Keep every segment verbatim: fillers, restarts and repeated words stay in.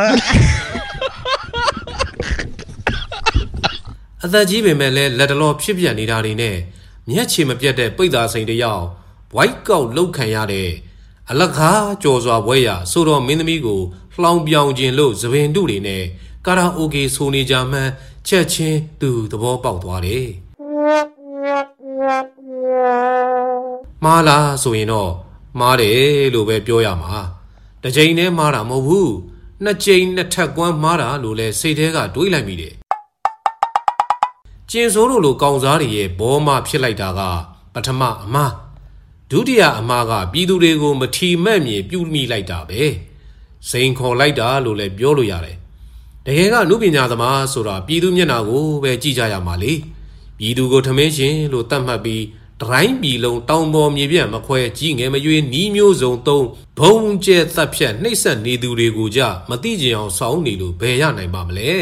အသက်ကြီးပေမဲ့လည်းလက်တလောဖြစ်ပြနေတာတွေနဲ့မျက်ခြေမပြတ်တဲ့ပိတ်သာစိန်တယောက်ဝိုက်ကောက်လှုပ်ခံရတဲ့အလကားကြော်စွာဘွဲရဆိုတော့မင်းသမီးကိုလှောင်ပြောင်ခြင်းလို့သပင်တုတွေနဲ့ကာရာအိုကေဆိုနေကြမှန်းချက်ချင်းသူသဘောပေါက်သွားတယ်မားလားဆိုရင်တော့မားတယ်လို့ပဲပြောရမှာတစ်ချိန်နဲ့မားတာမဟုတ်ဘူးနှစ်ချိန်နှစ်ထပ်ကွမ်းမားတာလို့လဲစိတ်ထဲကတွေးလိုက်မိတယ်ကျင်စိုးတို့လိုကောင်စားတွေရဲ့ဘောမဖြစ်လိုက်တာကပထမအမှားဒုတိယအမှားကပြည်သူတွေကိုမထီမဲ့မြေပြုမိလိုက်တာပဲစိန်ခေါ်လိုက်တာလို့လည်းပြောလို့ရတယ်တကယ်ကနုပညာသမားဆိုတာပြည်သူမျက်နှာကိုပဲကြည့်ကြရမှာလေပြည်သူကိုထမင်းရှင်လို့တတ်မှတ်ပြီးဒရိုင်းပြည်လုံးတောင်ပေါ်မြေပြန့်မခွဲကြီးငယ်မရွေးနီးမျိုးစုံသုံးဘုံကျဲသက်ဖြတ်နှိပ်စက်နေသူတွေကိုကြမသိကြအောင်စောင်းနေလို့ဘယ်ရနိုင်ပါမလဲ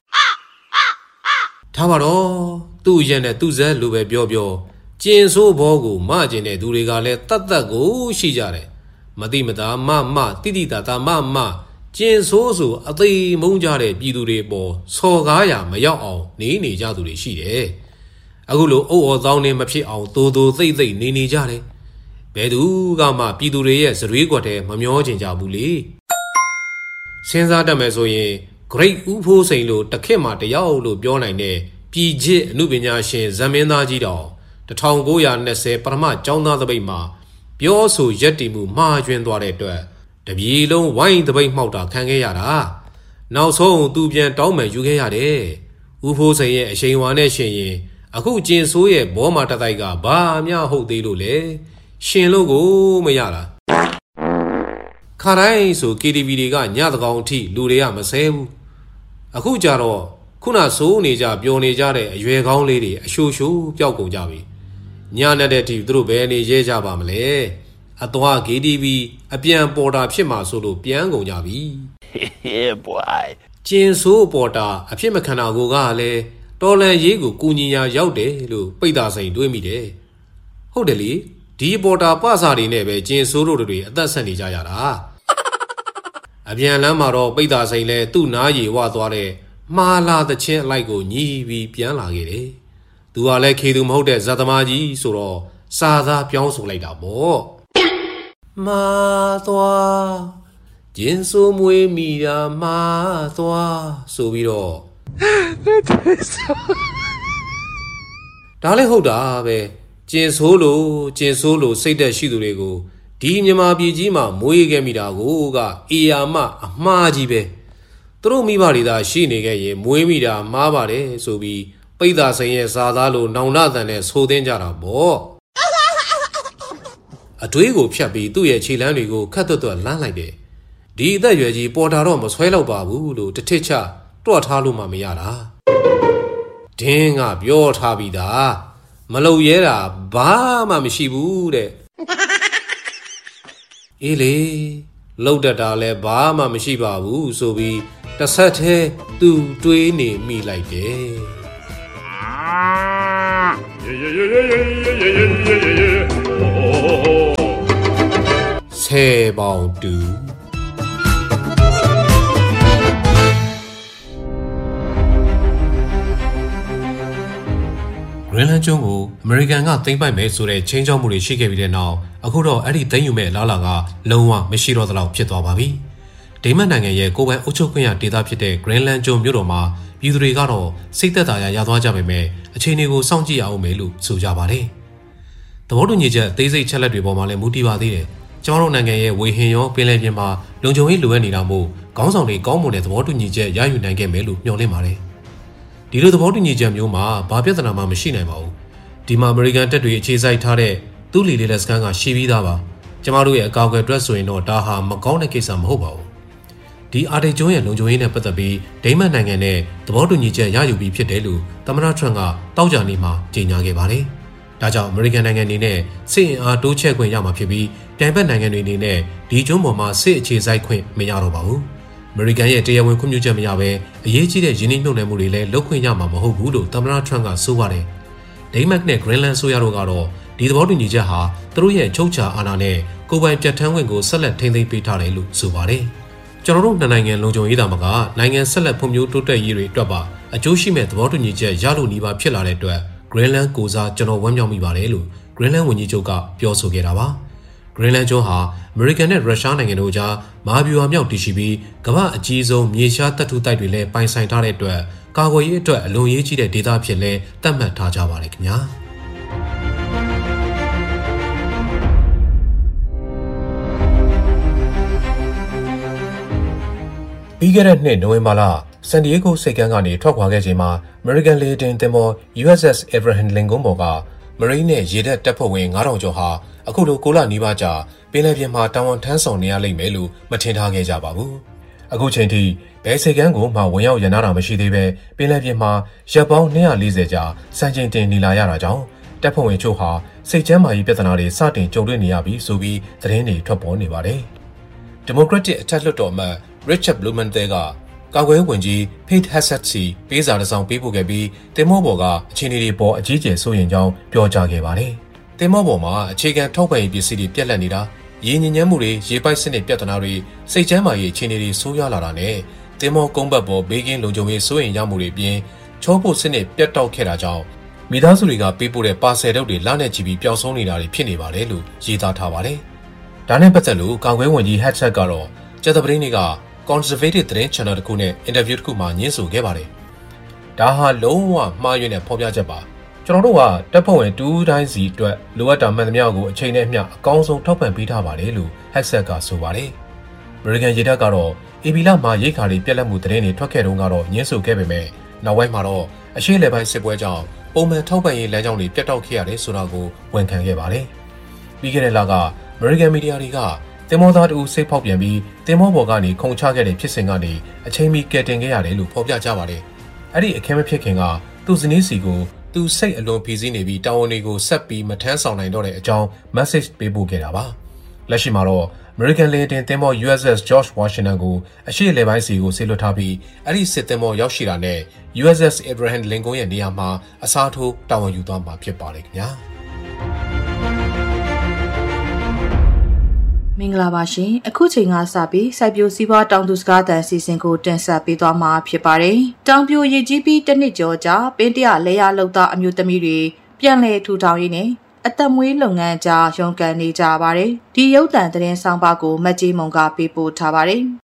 ထားပါတော့သူ့ရဲ့နဲ့သူ့ဇက်လိုပဲပြောပြောကျင်ဆိုးဘောကိုမကျင်တဲ့သူတွေကလည်းတတ်တတ်ကိုရှိကြတယ်မတိမတာမမတိတိတာတာမမကျင်ဆိုးဆိုအသေးမုန်းကြတဲ့ပြည်သူတွေပေါ်စော်ကားရမရောက်အောင်နေနေကြသူတွေရှိတယ်အခုလိုအုပ်အော်သောင်းနေမဖြစ်အောင်တိုးတိုးသိမ့်သိမ့်နေနေကြတယ်ဘယ်သူကမှပြည်သူတွေရဲ့ဇရွေးကွက်ထဲမမျောချင်ကြဘူးလေစဉ်းစားတတ်မယ်ဆိုရင် Great ဦးဖိုးစိန်လိုတစ်ခေတ်မှာတယောက်လို့ပြောနိုင်တဲ့ပြည်ချစ်အမှုပညာရှင်ဇမင်းသားကြီးတော်၁၉၂၀ပထမကျောင်းသားသပိတ်မှာပြောဆိုရက်တည်မှုမှားယွင်းသွားတဲ့အတွက်တပြည်လုံးဝိုင်းသပိတ်မှောက်တာခံခဲ့ရတာနောက်ဆုံးသူပြန်တောင်းပန်ယူခဲ့ရတယ်ဦးဖိုးစိန်ရဲ့အရှိန်အဝါနဲ့ရှင်ရင်အခုကျင်ဆိုးရဲ့ဘောမာတတိုက်ကဘာမှဟုတ်သေးလို့လဲရှင်လို့ကိုမရတာခါတိုင်းဆို K T V တွေကညတကောင်အထိလူတွေကမဆဲဘူးအခုကြတော့ခုနဆိုးနေကြပျော်နေကြတဲ့အရွယ်ကောင်းလေးတွေအရှိုးရှိုးပျောက်ကုန်ကြပြီညနဲ့တဲ့အထိသူတို့ဘယ်နေရဲကြပါမလဲအသွား K T V အပြန်ပေါ်တာဖြစ်မှာဆိုလို့ပြန်ကုန်ကြပြီ Yeah boy ကျင်ဆိုးပေါ်တာအဖြစ်မခံတာကိုကလည်းတော်လန်ရေးကိုကူညီရာရောက်တယ်လို့ပိတ်သာစိန်တွေးမိတယ်ဟုတ်တယ်လေဒီပေါ်တာပစာတွေနဲ့ပဲကျင်ဆိုးတို့တွေအသက်ဆက်နေကြရတာအပြန်လမ်းမှာတော့ပိတ်သာစိန်လဲသူ့နားရီဝသွားတဲ့မှားလာတဲ့ချင်းအလိုက်ကိုညီးပြီးပြန်လာခဲ့တယ်သူကလည်းခေသူမဟုတ်တဲ့ဇာသမားကြီးဆိုတော့စာသားပြောင်းဆိုလိုက်တာပေါ့မာသွားကျင်ဆိုးမွေးမိတာမာသွားဆိုပြီးတော့ဒါလည်းဟုတ်တာပဲကျင်ဆိုးလို့ကျင်ဆိုးလို့စိတ်သက်ရှိသူတွေကိုဒီမြန်မာပြည်ကြီးမှာမွေးခဲ့မိတာကိုကအေယာမအမှားကြီးပဲသူတို့မိဘတွေသာရှိနေခဲ့ရင်မွေးမိတာမှားပါတယ်ဆိုပြီးပိတ်သာစိန်ရဲ့ဇာသားလိုနောင်နာတန်နဲ့ဆိုသင်းကြတာပေါ့အတွေးကိုဖြတ်ပြီးသူ့ရဲ့ခြေလမ်းတွေကိုခတ်သွက်သွက်လမ်းလိုက်တယ်ဒီအသက်ရွယ်ကြီးပေါ်တာတော့မဆွဲတော့ပါဘူးလို့တထစ်ချတွတ်ထားလို့မှမရတာဒင်းကပြောထားပြီးသားမလုံရဲတာဘာမှမရှိဘူးတဲ့အေးလေလှုပ်တတ်တာလဲဘာမှမရှိပါဘူးဆိုပြီးတစ်ဆက်တည်းသူတွေးနေမိလိုက်တယ်ဆယ်ပေါင်တူဂရင်းလန်းကျွန်းကိုအမေရိကန်ကသိမ်းပိုက်မယ်ဆိုတဲ့ချင်းချောက်မှုတွေရှိခဲ့ပြီးတဲ့နောက်အခုတော့အဲ့ဒီသိမ်းယူမဲ့အလားအလာကလုံးဝမရှိတော့သလောက်ဖြစ်သွားပါပြီ။ဒိမတ်နိုင်ငံရဲ့ကိုယ်ပိုင်အုပ်ချုပ်ခွင့်ရဒေသဖြစ်တဲ့ဂရင်းလန်းကျွန်းမြို့တော်မှာပြည်သူတွေကတော့စိတ်သက်သာရာရသွားကြပေမဲ့အခြေအနေကိုစောင့်ကြည့်ရအောင်မယ်လို့ဆိုကြပါတယ်။သဘောတူညီချက်အသေးစိတ်ချက်လက်တွေပေါ်မှာလည်းမူတည်ပါသေးတယ်။ကျွန်တော်တို့နိုင်ငံရဲ့ဝေဟင်ရောပင်လယ်ပြင်မှာလုံခြုံရေးလိုအပ်နေတာမို့ခေါင်းဆောင်တွေကောင်းမွန်တဲ့သဘောတူညီချက်ရယူနိုင်ခဲ့မယ်လို့မျှော်လင့်ပါတယ်။ဒီလိုသဘောတူညီချက်မျိုးမှာဘာပြဿနာမှမရှိနိုင်ပါဘူးဒီမှာအမေရိကန်တပ်တွေအခြေစိုက်ထားတဲ့သူ့လီလေးလက်စကန်ကရှိပြီးသားပါကျမတို့ရဲ့အကောက်ကွယ်အတွက်ဆိုရင်တော့ဒါဟာမကောင်းတဲ့ကိစ္စမဟုတ်ပါဘူးဒီအာတီကျွန်းရဲ့လုံခြုံရေးနဲ့ပတ်သက်ပြီးဒိမတ်နိုင်ငံနဲ့သဘောတူညီချက်ရယူပြီးဖြစ်တယ်လို့သမ္မတထရန့်ကတောက်ကြနေမှာကြေညာခဲ့ပါတယ်ဒါကြောင့်အမေရိကန်နိုင်ငံအနေနဲ့စစ်အင်အားတိုးချဲ့ခွင့်ရမှာဖြစ်ပြီးပြိုင်ဘက်နိုင်ငံတွေအနေနဲ့ဒီကျွန်းပေါ်မှာစစ်အခြေစိုက်ခွင့်မရတော့ပါဘူးအမေရိကန်ရဲ့တရားဝင်ခွင့်ပြုချက်မရဘဲအရေးကြီးတဲ့ရင်းနှီးမြှုပ်နှံမှုတွေလည်းလုပ်ခွင့်ရမှာမဟုတ်ဘူးလို့သမ္မတထရန့်ကဆိုပါတယ်။ဒိမတ်နဲ့ဂရင်းလန်းဆိုရတို့ကတော့ဒီသဘောတူညီချက်ဟာသူတို့ရဲ့ချုပ်ချာအာဏာနဲ့ကိုယ်ပိုင်ပြဋ္ဌာန်းခွင့်ကိုဆက်လက်ထိန်းသိမ်းပေးထားတယ်လို့ဆိုပါတယ်။ကျွန်တော်တို့နှစ်နိုင်ငံလုံခြုံရေးတာမကနိုင်ငံဆက်လက်ဖွံ့ဖြိုးတိုးတက်ရေးတွေအတွက်ပါအကျိုးရှိမဲ့သဘောတူညီချက်ရလို့နေပါဖြစ်လာတဲ့အတွက် Greenland ကိုစားကျွန်တော်ဝမ်းမြောက်မိပါတယ်လို့ Greenland ဝန်ကြီးချုပ်ကပြောဆိုခဲ့တာပါ။ Greenland ကျွန်းဟာ American နဲ့ Russia နိုင်ငံတို့ကြားမဟာဗျူဟာမြောက်တည်ရှိပြီးကမ္ဘာအကြီးဆုံးမြေရှားတပ်ထုတိုက်တွေလည်းပိုင်ဆိုင်ထားတဲ့အတွက်ကာကွယ်ရေးအတွက်အလွန်ရေးကြီးတဲ့ဒေသဖြစ်လဲသတ်မှတ်ထားကြပါတယ်ခင်ဗျာပြီးခဲ့တဲ့နှစ်နိုဝင်ဘာလဆန်ဒီယေဂိုစိတ်ကမ်းကနေထွက်ခွာခဲ့ချိန်မှာ American လေယာဉ်တင်သင်္ဘော U S S Abraham Lincoln ပေါ်ကမရိန်းနဲ့ရေတပ်တပ်ဖွဲ့ဝင်ငါးထောင်ကျော်ဟာအခုလိုကိုလနီးပါးကြာပင်လယ်ပြင်မှာတာဝန်ထမ်းဆောင်နေရလိမ့်မယ်လို့မထင်ထားခဲ့ကြပါဘူး။အခုချိန်ထိဘယ်စိတ်ကမ်းကိုမှဝင်ရောက်ရန်နာတာမရှိသေးပဲပင်လယ်ပြင်မှာရပ်ပေါင်းနှစ်ရာလေးဆယ်ကြာစံချိန်တင်နေလာရတာကြောင့်တပ်ဖွဲ့ဝင်ချို့ဟာစိတ်ကျန်းမာရေးပြဿနာတွေစတင်ကြုံတွေ့နေရပြီဆိုပြီးသတင်းတွေထွက်ပေါ်နေပါတယ်။ Democratic အထက်လွှတ်တော်အမတ် Richard Blumenthal ကကာကွယ်ရေးဝန်ကြီး Pete Hegseth စီပေးစာတစ်စောင်ပေးပို့ခဲ့ပြီးတင်မောပေါ်ကအခြေအနေတွေပေါ်အကြီးကျယ်စိုးရိမ်ကြောင်းပြောကြားခဲ့ပါတယ်။တင်မောပေါ်မှာအခြေခံထောက်ပံ့ရေးပစ္စည်းတွေပြတ်လတ်နေတာရေညဉ့်ညမ်းမှုတွေရေပိုက်စနစ်ပြဿနာတွေစိတ်ကျန်းမာရေးအခြေအနေတွေဆိုးရွားလာတာနဲ့တင်မောကုန်းဘက်ပေါ်ဘေးကင်းလုံခြုံရေးစိုးရိမ်ရမှုတွေအပြင်ချောဖို့စနစ်ပြတ်တောက်ခဲ့တာကြောင့်မိသားစုတွေကပေးပို့တဲ့ပါဆယ်တုပ်တွေလနဲ့ချီပြီးပျောက်ဆုံးနေတာတွေဖြစ်နေပါတယ်လို့ရေးသားထားပါတယ်။ဒါနဲ့ပတ်သက်လို့ကာကွယ်ဝန်ကြီး Hegseth ကတော့ကျတဲ့သတင်းတွေက Conservative သတင်း channel တစ်ခုနဲ့ interview တစ်ခုမှာညှင်းဆိုခဲ့ပါတယ်။ဒါဟာလုံးဝမှားယွင်းတဲ့ဖော်ပြချက်ပါ။ကျွန်တော်တို့ကတပ်ဖွဲ့ဝင်တူးတိုင်းစီအတွက်လိုအပ်တာမှန်သမျှကိုအချိန်နဲ့အမျှအကောင်းဆုံးထောက်ပံ့ပေးထားပါတယ်လို့ Hegseth ကဆိုပါတယ်။ American ရေတပ်ကတော့အေဘီလာမှာရိတ်ခါတွေပြက်လက်မှုသတင်းတွေထွက်ခဲ့တုန်းကတော့ညှင်းဆိုခဲ့ပေမဲ့နောက်ပိုင်းမှာတော့အရှေ့လေပိုင်းစစ်ပွဲကြောင့်ပုံမှန်ထောက်ပံ့ရေးလမ်းကြောင်းတွေပြတ်တောက်ခဲ့ရတယ်ဆိုတာကိုဝန်ခံခဲ့ပါတယ်။ပြီးခဲ့တဲ့လက American media တွေကတင်မောသားတူစိတ်ဖောက်ပြန်ပြီးတင်မောပေါ်ကနေခုန်ချခဲ့တဲ့ဖြစ်စဉ်ကနေအချိန်မီကယ်တင်ခဲ့ရတယ်လို့ဖော်ပြကြပါတယ်။အဲ့ဒီအခင်းမဖြစ်ခင်ကသူ့ဇနီးစီကိုသူစိတ်အလွန်ဖိစီးနေပြီးတာဝန်တွေကိုဆက်ပြီးမထမ်းဆောင်နိုင်တော့တဲ့အကြောင်း message ပေးပို့ခဲ့တာပါ။လက်ရှိမှာတော့ American လေယာဉ်တင်သင်္ဘော U S S George Washington ကိုအရှေ့လေပိုင်းစီကိုဆေးလွှတ်ထားပြီးအဲ့ဒီစစ်သင်္ဘောရောက်ရှိတာနဲ့ U S S Abraham Lincoln ရဲ့နေရာမှာအစားထိုးတာဝန်ယူသွားမှာဖြစ်ပါတယ်ခင်ဗျာ။မင်္ဂလာပါရှင်အခုချိန်ကစပြီးစိုက်ပျိုးစည်းပွားတောင်သူစကားသံစီစဉ်ကိုတင်ဆက်ပေးသွားမှာဖြစ်ပါတယ်။တောင်ပြိုရည်ကြီးပြီးတစ်နှစ်ကျော်ကြာပင်းတရလဲရလောက်သားအမျိုးသမီးတွေပြန်လည်ထူထောင်ရေးနဲ့အသက်မွေးလုပ်ငန်းကြားရုန်းကန်နေကြပါတယ်။ဒီရုပ်သံသတင်းဆောင်ပါကိုမတ်ကြီးမုံကပေးပို့ထားပါတယ်။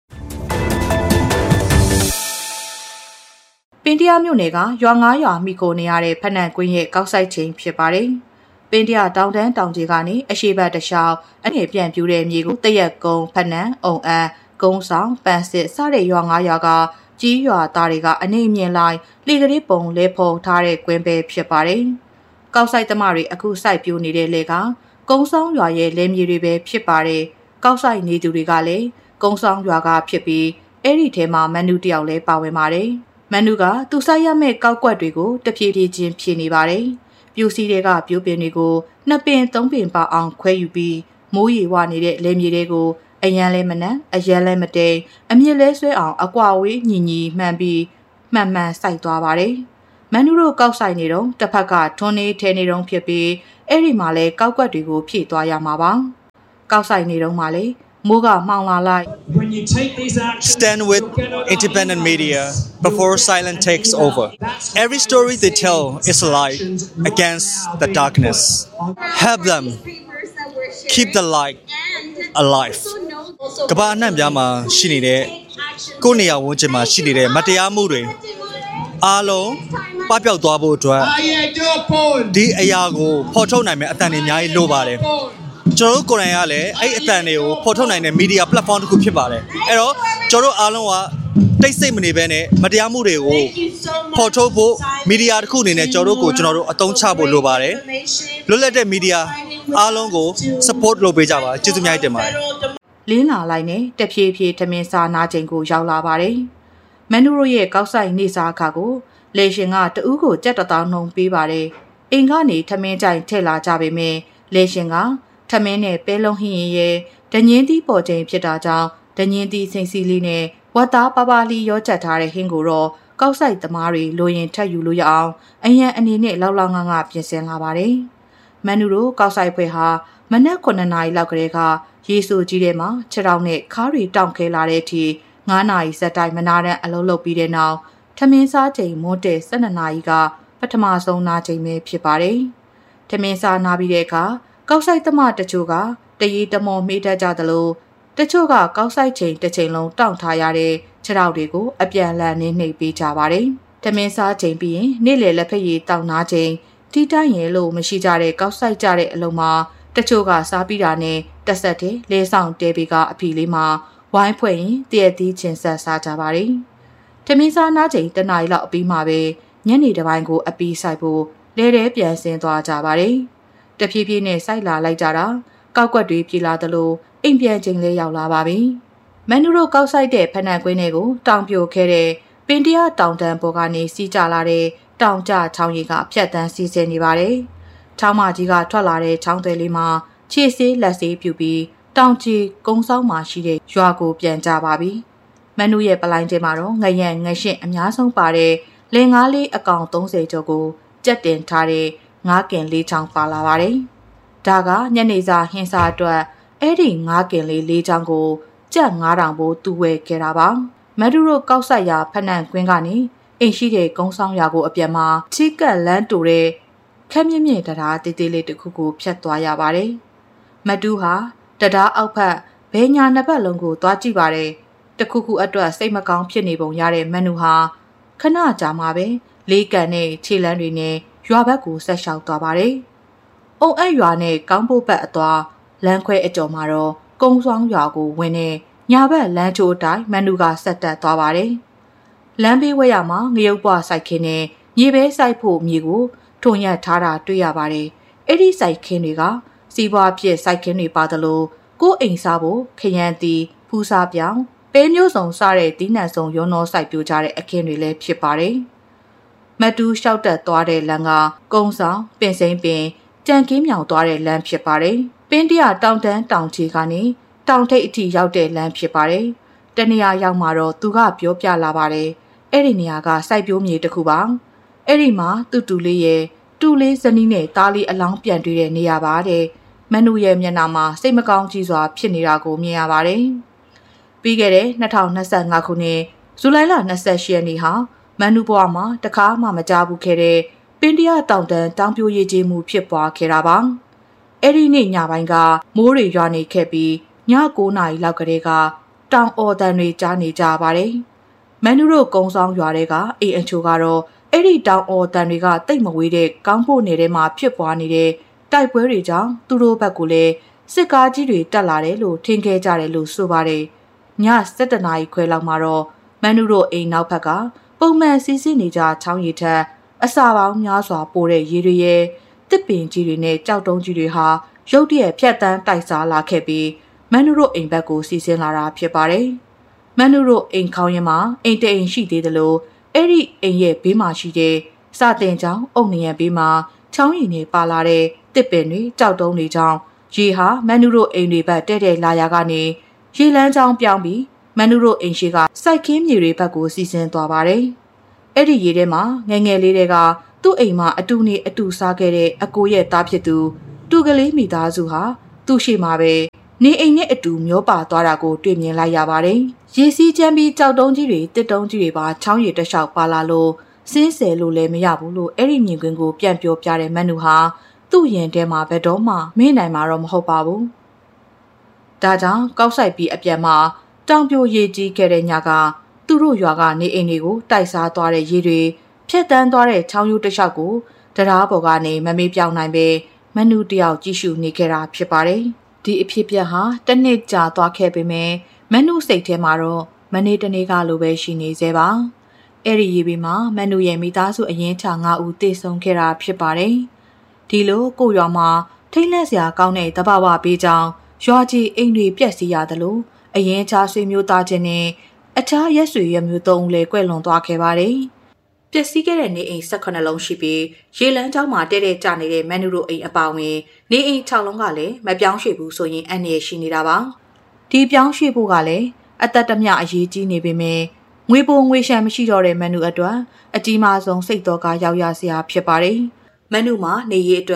ပင်းတရမြို့နယ်ကရွာငါးရွာမိခိုနေရတဲ့ဖက်နက်ကွင်းရဲ့ကောက်ဆိုင်ချိန်ဖြစ်ပါတယ်။ပင်းတရတောင်တန်းတောင်ကြီးကနေအရှိဘတ်တလျှောက်အငယ်ပြန်ပြူတဲ့မြေကိုတရက်ကုန်းဖက်နန်းအုံအန်းကုန်းဆောင်ပန်းစစ်စတဲ့ရွာငါးရွာကကြီးရွာသားတွေကအနေမြင်လိုက်လေကလေးပုံလဲဖော်ထားတဲ့ကွင်းပဲဖြစ်ပါတယ်။ကောက်ဆိုင်သမားတွေအခုစိုက်ပြိုးနေတဲ့လေကကုန်းဆောင်ရွာရဲ့လဲမြေတွေပဲဖြစ်ပါတယ်။ကောက်ဆိုင်နေသူတွေကလည်းကုန်းဆောင်ရွာကဖြစ်ပြီးအဲ့ဒီထဲမှာမန်နူတယောက်လည်းပါဝင်ပါတယ်။မန်နူကသူဆိုင်ရမဲ့ကောက်ကွက်တွေကိုတဖြည်းဖြည်းချင်းဖြည့်နေပါတယ်။ပြူစီတွေကပြိုးပင်တွေကိုနှစ်ပင်သုံးပင်ပါအောင်ခွဲယူပြီးမိုးရေဝနေတဲ့လဲမြေတွေကိုအရန်လဲမနက်အရန်လဲမတိန်အမြင့်လဲဆွဲအောင်အကွာဝေးညီညီမှန်ပြီးမှန်မှန်စိုက်သွားပါတယ်။မန်နူတို့ကောက်ဆိုင်နေတော့တစ်ဖက်ကထွန်းနေထဲနေတော့ဖြစ်ပြီးအဲ့ဒီမှာလဲကောက်ကွက်တွေကိုဖြည့်သွားရမှာပါ။ကောက်ဆိုင်နေတော့မှလဲမိုးကမှောင်လာလိုက် Stand with independent media before silence takes over. Every story they tell is a light against the darkness. Help them keep the light alive. ကမ္ဘာနှံ့ပြားမှာရှိနေတဲ့ကိုယ်နေရာဝန်းကျင်မှာရှိနေတဲ့မတရားမှုတွေအားလုံးပပျောက်သွားဖို့အတွက်ဒီအရာကိုဖော်ထုတ်နိုင်မယ့်အတန်တွေအများကြီးလိုပါတယ်ကျွန်တော်တို့ကိုယ်တိုင်ကလည်းအဲ့အတန်တွေကိုဖော်ထုတ်နိုင်တဲ့ media platform တစ်ခုဖြစ်ပါတယ်အဲ့တော့ကျွန်တော်တို့အားလုံးကတိတ်ဆိတ်မနေဘဲနဲ့မတရားမှုတွေကိုဖော်ထုတ်ဖို့ media တစ်ခုအနေနဲ့ကျွန်တော်တို့ကိုကျွန်တော်တို့အသုံးချဖို့လိုပါတယ်လွတ်လပ်တဲ့ media အားလုံးကို support လုပ်ပေးကြပါကျေးဇူးများတင်ပါတယ်လင်းလာလိုက်နဲ့တဖြည်းဖြည်းထမင်းစားနာချိန်ကိုရောက်လာပါတယ်မန်နူရိုရဲ့ကောက်ဆိုင်နေစားအခါကိုလေရှင်ကတဦးကိုကြက်တသောင်းနှုံပေးပါတယ်အိမ်ကနေထမင်းကြိုင်ထည့်လာကြပေမဲ့လေရှင်ကထမင်းနဲ့ပဲလုံးဟင်းရင်ရဲ့ဒညင်းသီးပေါ်ချိန်ဖြစ်တာကြောင့်ဒညင်းသီးစိမ့်စီလေးနဲ့ဝတ်သားပါပါလီရောချက်ထားတဲ့ဟင်းကိုတော့ကောက်ဆိုင်သမားတွေလိုရင်ထပ်ယူလို့ရအောင်အရန်အနေနဲ့လောက်လောက်ငါငါပြင်ဆင်လာပါတယ်မန်နူတို့ကောက်ဆိုင်ဖွဲ့ဟာမနက်ခုနှစ်နာရီလောက်ကလေးကရေဆိုကြီးထဲမှာခြေထောက်နဲ့ခါးတွေတောင့်ခဲလာတဲ့အထိငါးနာရီစက်တိုင်းမနာတဲ့အလုပ်လုပ်ပြီးတဲ့နောက်ထမင်းစားချိန်မွန်းတဲ့၁၂နာရီကပထမဆုံးနာချိန်ပဲဖြစ်ပါတယ်။ထမင်းစားနာပြီးတဲ့အခါကောက်ဆိုင်သမားတချို့ကတရီတမော်မေးတတ်ကြသလိုတချို့ကကောက်ဆိုင်ချိန်တစ်ချိန်လုံးတောင့်ထားရတဲ့ခြေထောက်တွေကိုအပြန်လန်နေနှိပ်ပေးကြပါတယ်။ထမင်းစားချိန်ပြီးရင်နေ့လယ်လက်ဖက်ရည်တောက်နာချိန်တီးတိုင်းရဲလို့မရှိကြတဲ့ကောက်ဆိုင်ကြတဲ့အလုံးမှာတချို့ကစားပြီးတာနဲ့တက်ဆက်တဲ့လဲဆောင်တဲပေကအဖီလေးမှာဝိုင်းဖွဲ့ရင်တည့်ရသီးချင်းဆက်စားကြပါတယ်။ထမင်းစားနာချိန်တနားရီလောက်အပြီးမှပဲညနေတစ်ပိုင်းကိုအပီးဆိုင်ဖို့လဲတဲပြန်ဆင်းသွားကြပါတယ်။တဖြည်းဖြည်းနဲ့စိုက်လာလိုက်ကြတာကောက်ကွက်တွေပြေလာသလိုအိမ်ပြန်ချိန်လေးရောက်လာပါပြီ။မန်နူတို့ကောက်ဆိုင်တဲ့ဖနက်ကွင်းတွေကိုတောင်ပြိုခဲ့တဲ့ပင်တရတောင်တန်းပေါ်ကနေစီးကျလာတဲ့တောင်ကျချောင်းရီကဖြတ်တန်းစီးဆင်းနေပါတယ်။ချောင်းမကြီးကထွက်လာတဲ့ချောင်းသွဲလေးမှာခြေဆေးလက်ဆေးပြုပြီးတောင်ကြီးကုန်းဆောင်မှာရှိတဲ့ရွာကိုပြန်ကြပါပြီ။မန်နူရဲ့ပလိုင်းထဲမှာတော့ငရက်ငရှင်းအများဆုံးပါတဲ့လင်ငါးလေးအကောင်သုံးဆယ်ကျော်ကိုကြက်တင်ထားတဲ့ငါးကင်လေးချောင်းပါလာပါတယ်။ဒါကညနေစာဟင်းစာအတွက်အဲ့ဒီငါးကင်လေးလေးချောင်းကိုကြက်ငါးတောင်ဘိုးတူဝဲခဲ့တာပါ။မန်နူတို့ကောက်ဆိုင်ရာဖနန့်ကွင်းကနေအိမ်ရှိတဲ့ကုန်းဆောင်ရွာကိုအပြန်မှာချီကက်လန်းတူတဲ့ခက်မြင့်မြင့်တရားတေးသေးလေးတစ်ခုကိုဖြတ်သွားရပါတယ်။မတူဟာတရားအောက်ဖက်ဘဲညာနှစ်ဖက်လုံးကိုသွားကြည့်ပါတယ်။တခုခုအတွက်စိတ်မကောင်းဖြစ်နေပုံရတဲ့မန်နူဟာခဏကြာမှပဲလေးကန်နဲ့ခြေလန်းတွေနဲ့ရွာဘက်ကိုဆက်လျှောက်သွားပါတယ်။အုံအက်ရွာနဲ့ကောင်းဖို့ဘက်အသွားလမ်းခွဲအကျော်မှာတော့ကုန်းဆောင်ရွာကိုဝင်နေညာဘက်လမ်းချိုးတိုင်းမန်နူကဆက်တက်သွားပါတယ်။လမ်းဘေးဝဲရမှာငရုတ်ပွားစိုက်ခင်းနဲ့မြေပဲစိုက်ဖို့မြေကိုထုံရက်ထားတာတွေ့ရပါတယ်။အဲ့ဒီစိုက်ခင်းတွေကစီးပွားဖြစ်စိုက်ခင်းတွေပါသလိုကိုယ်အိမ်စားဖို့ခရမ်းတီဖူးစားပြောင်းပဲမျိုးစုံစားတဲ့တီးနှံစုံရုံတော်စိုက်ပြိုကြတဲ့အခင်းတွေလည်းဖြစ်ပါတယ်။မတူးလျှောက်တက်သွားတဲ့လမ်းကကုန်းဆောင်ပင်စိမ့်ပင်ကြံကင်းမြောင်သွားတဲ့လမ်းဖြစ်ပါတယ်။ပင်းတရတောင်တန်းတောင်ချီကနေတောင်ထိပ်အထိရောက်တဲ့လမ်းဖြစ်ပါတယ်။တနေရာရောက်မှာတော့သူကပြောပြလာပါတယ်။အဲ့ဒီနေရာကစိုက်ပျိုးမြေတစ်ခုပါ။အဲ့ဒီမှာတူတူလေးရဲ့တူလေးဇနီးနဲ့သားလေးအလောင်းပြန်တွေ့တဲ့နေရာပါတဲ့။မန်နူရဲ့မျက်နှာမှာစိတ်မကောင်းကြီးစွာဖြစ်နေတာကိုမြင်ရပါတယ်။ပြီးခဲ့တဲ့နှစ်ထောင်နှစ်ဆယ့်ငါခုနှစ်ဇူလိုင်လ၂၈ရက်နေ့ဟာမန်နူဘွားမှာတခါမှမကြားဘူးခဲ့တဲ့ပင်တရတောင်တန်းတောင်ပြိုရည်ကြီးမှုဖြစ်ပွားခဲ့တာပါ။အဲ့ဒီနေ့ညပိုင်းကမိုးတွေရွာနေခဲ့ပြီးည၉နာရီလောက်ကတည်းကတောင်အော်တန်တွေကြားနေကြပါတယ်။မန်နူတို့ကုန်းဆောင်ရွာတွေကအိမ်အချို့ကတော့အဲ့ဒီတောင်အော်တန်တွေကတိတ်မဝေးတဲ့ကောင်းဖို့နယ်ထဲမှာဖြစ်ပွားနေတဲ့တိုက်ပွဲတွေကြောင့်သူတို့ဘက်ကလည်းစစ်ကားကြီးတွေတက်လာတယ်လို့ထင်ခဲ့ကြတယ်လို့ဆိုပါတယ်။ည၁၁နာရီခွဲလောက်မှာတော့မန်နူတို့အိမ်နောက်ဘက်ကပုံမှန်စီးဆင်းနေကြချောင်းရည်ထက်အစာပေါင်းများစွာပိုတဲ့ရေတွေရဲ့တစ်ပင်ကြီးတွေနဲ့ကြောက်တုံးကြီးတွေဟာရုတ်တရက်ဖြတ်တန်းတိုက်စားလာခဲ့ပြီးမန်နူတို့အိမ်ဘက်ကိုစီးဆင်းလာတာဖြစ်ပါတယ်။မန်နူတို့အိမ်ခေါင်းရင်းမှာအိမ်တအိမ်ရှိသေးတယ်လို့အဲ့ဒီအိမ်ရဲ့ဘေးမှာရှိတဲ့စာတင်ချောင်းအုတ်နရံဘေးမှာချောင်းရည်နဲ့ပါလာတဲ့တစ်ပင်တွေကြောက်တုံးတွေကြောင့်ရေဟာမန်နူတို့အိမ်တွေဘက်တဲ့တဲ့လာရာကနေရေလန်းချောင်းပြောင်းပြီးမန်နူတို့အိမ်ရှိကစိုက်ခင်းမြေတွေဘက်ကိုစီးဆင်းသွားပါတယ်။အဲ့ဒီရေထဲမှာငယ်ငယ်လေးတွေကသူ့အိမ်မှာအတူနေအတူစားခဲ့တဲ့အကိုရဲ့သားဖြစ်သူတူကလေးမိသားစုဟာသူ့ရှိမှာပဲနေအိမ်နဲ့အတူမျောပါသွားတာကိုတွေ့မြင်လိုက်ရပါတယ်။ရေစီးချမ်းပြီးကြောက်တုံးကြီးတွေတစ်တုံးကြီးတွေပါချောင်းရည်တစ်လျှောက်ပါလာလို့စင်းဆယ်လို့လည်းမရဘူးလို့အဲ့ဒီမြင်ကွင်းကိုပြန်ပြောပြတဲ့မန်နူဟာသူ့ရင်ထဲမှာဘယ်တော့မှမေ့နိုင်မှာတော့မဟုတ်ပါဘူး။ဒါကြောင့်ကောက်ဆိုင်ပြီးအပြန်မှာတောင်ပြိုရေကြီးခဲ့တဲ့ညကသူတို့ရွာကနေအိမ်တွေကိုတိုက်စားသွားတဲ့ရေတွေဖြတ်တန်းသွားတဲ့ချောင်းရိုးတစ်လျှောက်ကိုတရားပေါ်ကနေမမေးပြောင်းနိုင်ပဲမန်နူတယောက်ကြည့်ရှုနေခဲ့တာဖြစ်ပါတယ်။ဒီအဖြစ်ပြက်ဟာတစ်နှစ်ကြာသွားခဲ့ပေမဲ့မန်နူစိတ်ထဲမှာတော့မနေ့တနေ့ကလိုပဲရှိနေသေးပါ။အဲ့ဒီရေပြီးမှမန်နူရဲ့မိသားစုအရင်ချငါးဦးတည်ဆုံခဲ့တာဖြစ်ပါတယ်။ဒီလိုကိုရွာမှာထိတ်လန့်စရာကောင်းတဲ့တဘာဝပေးကြောင်းရွာကြီးအိမ်တွေပြက်စီးရတယ်လို့အရင်ချဆွေမျိုးသားချင်းနဲ့အခြားရက်ဆွေရမျိုးသုံးဦးလည်းကွဲလွန်သွားခဲ့ပါတယ်။ပျက်စီးခဲ့တဲ့နေအိမ်၁၈လုံးရှိပြီးရေလန်းကျောင်းမှာတဲတဲကျနေတဲ့မန်နူတို့အိမ်အပါဝင်နေအိမ်၆လုံးကလည်းမပြောင်းရွှေ့ဘူးဆိုရင်အန္တရာယ်ရှိနေတာပါ။ဒီပြောင်းရွှေ့ဖို့ကလည်းအသက်တမျှအရေးကြီးနေပေမဲ့ငွေပိုငွေရှမ်းမရှိတော့တဲ့မန်နူအတွက်အကြီးမားဆုံးစိတ်တော်ကရောက်ရစရာဖြစ်ပါတယ်။မန်နူမှာနေရေးအတွက်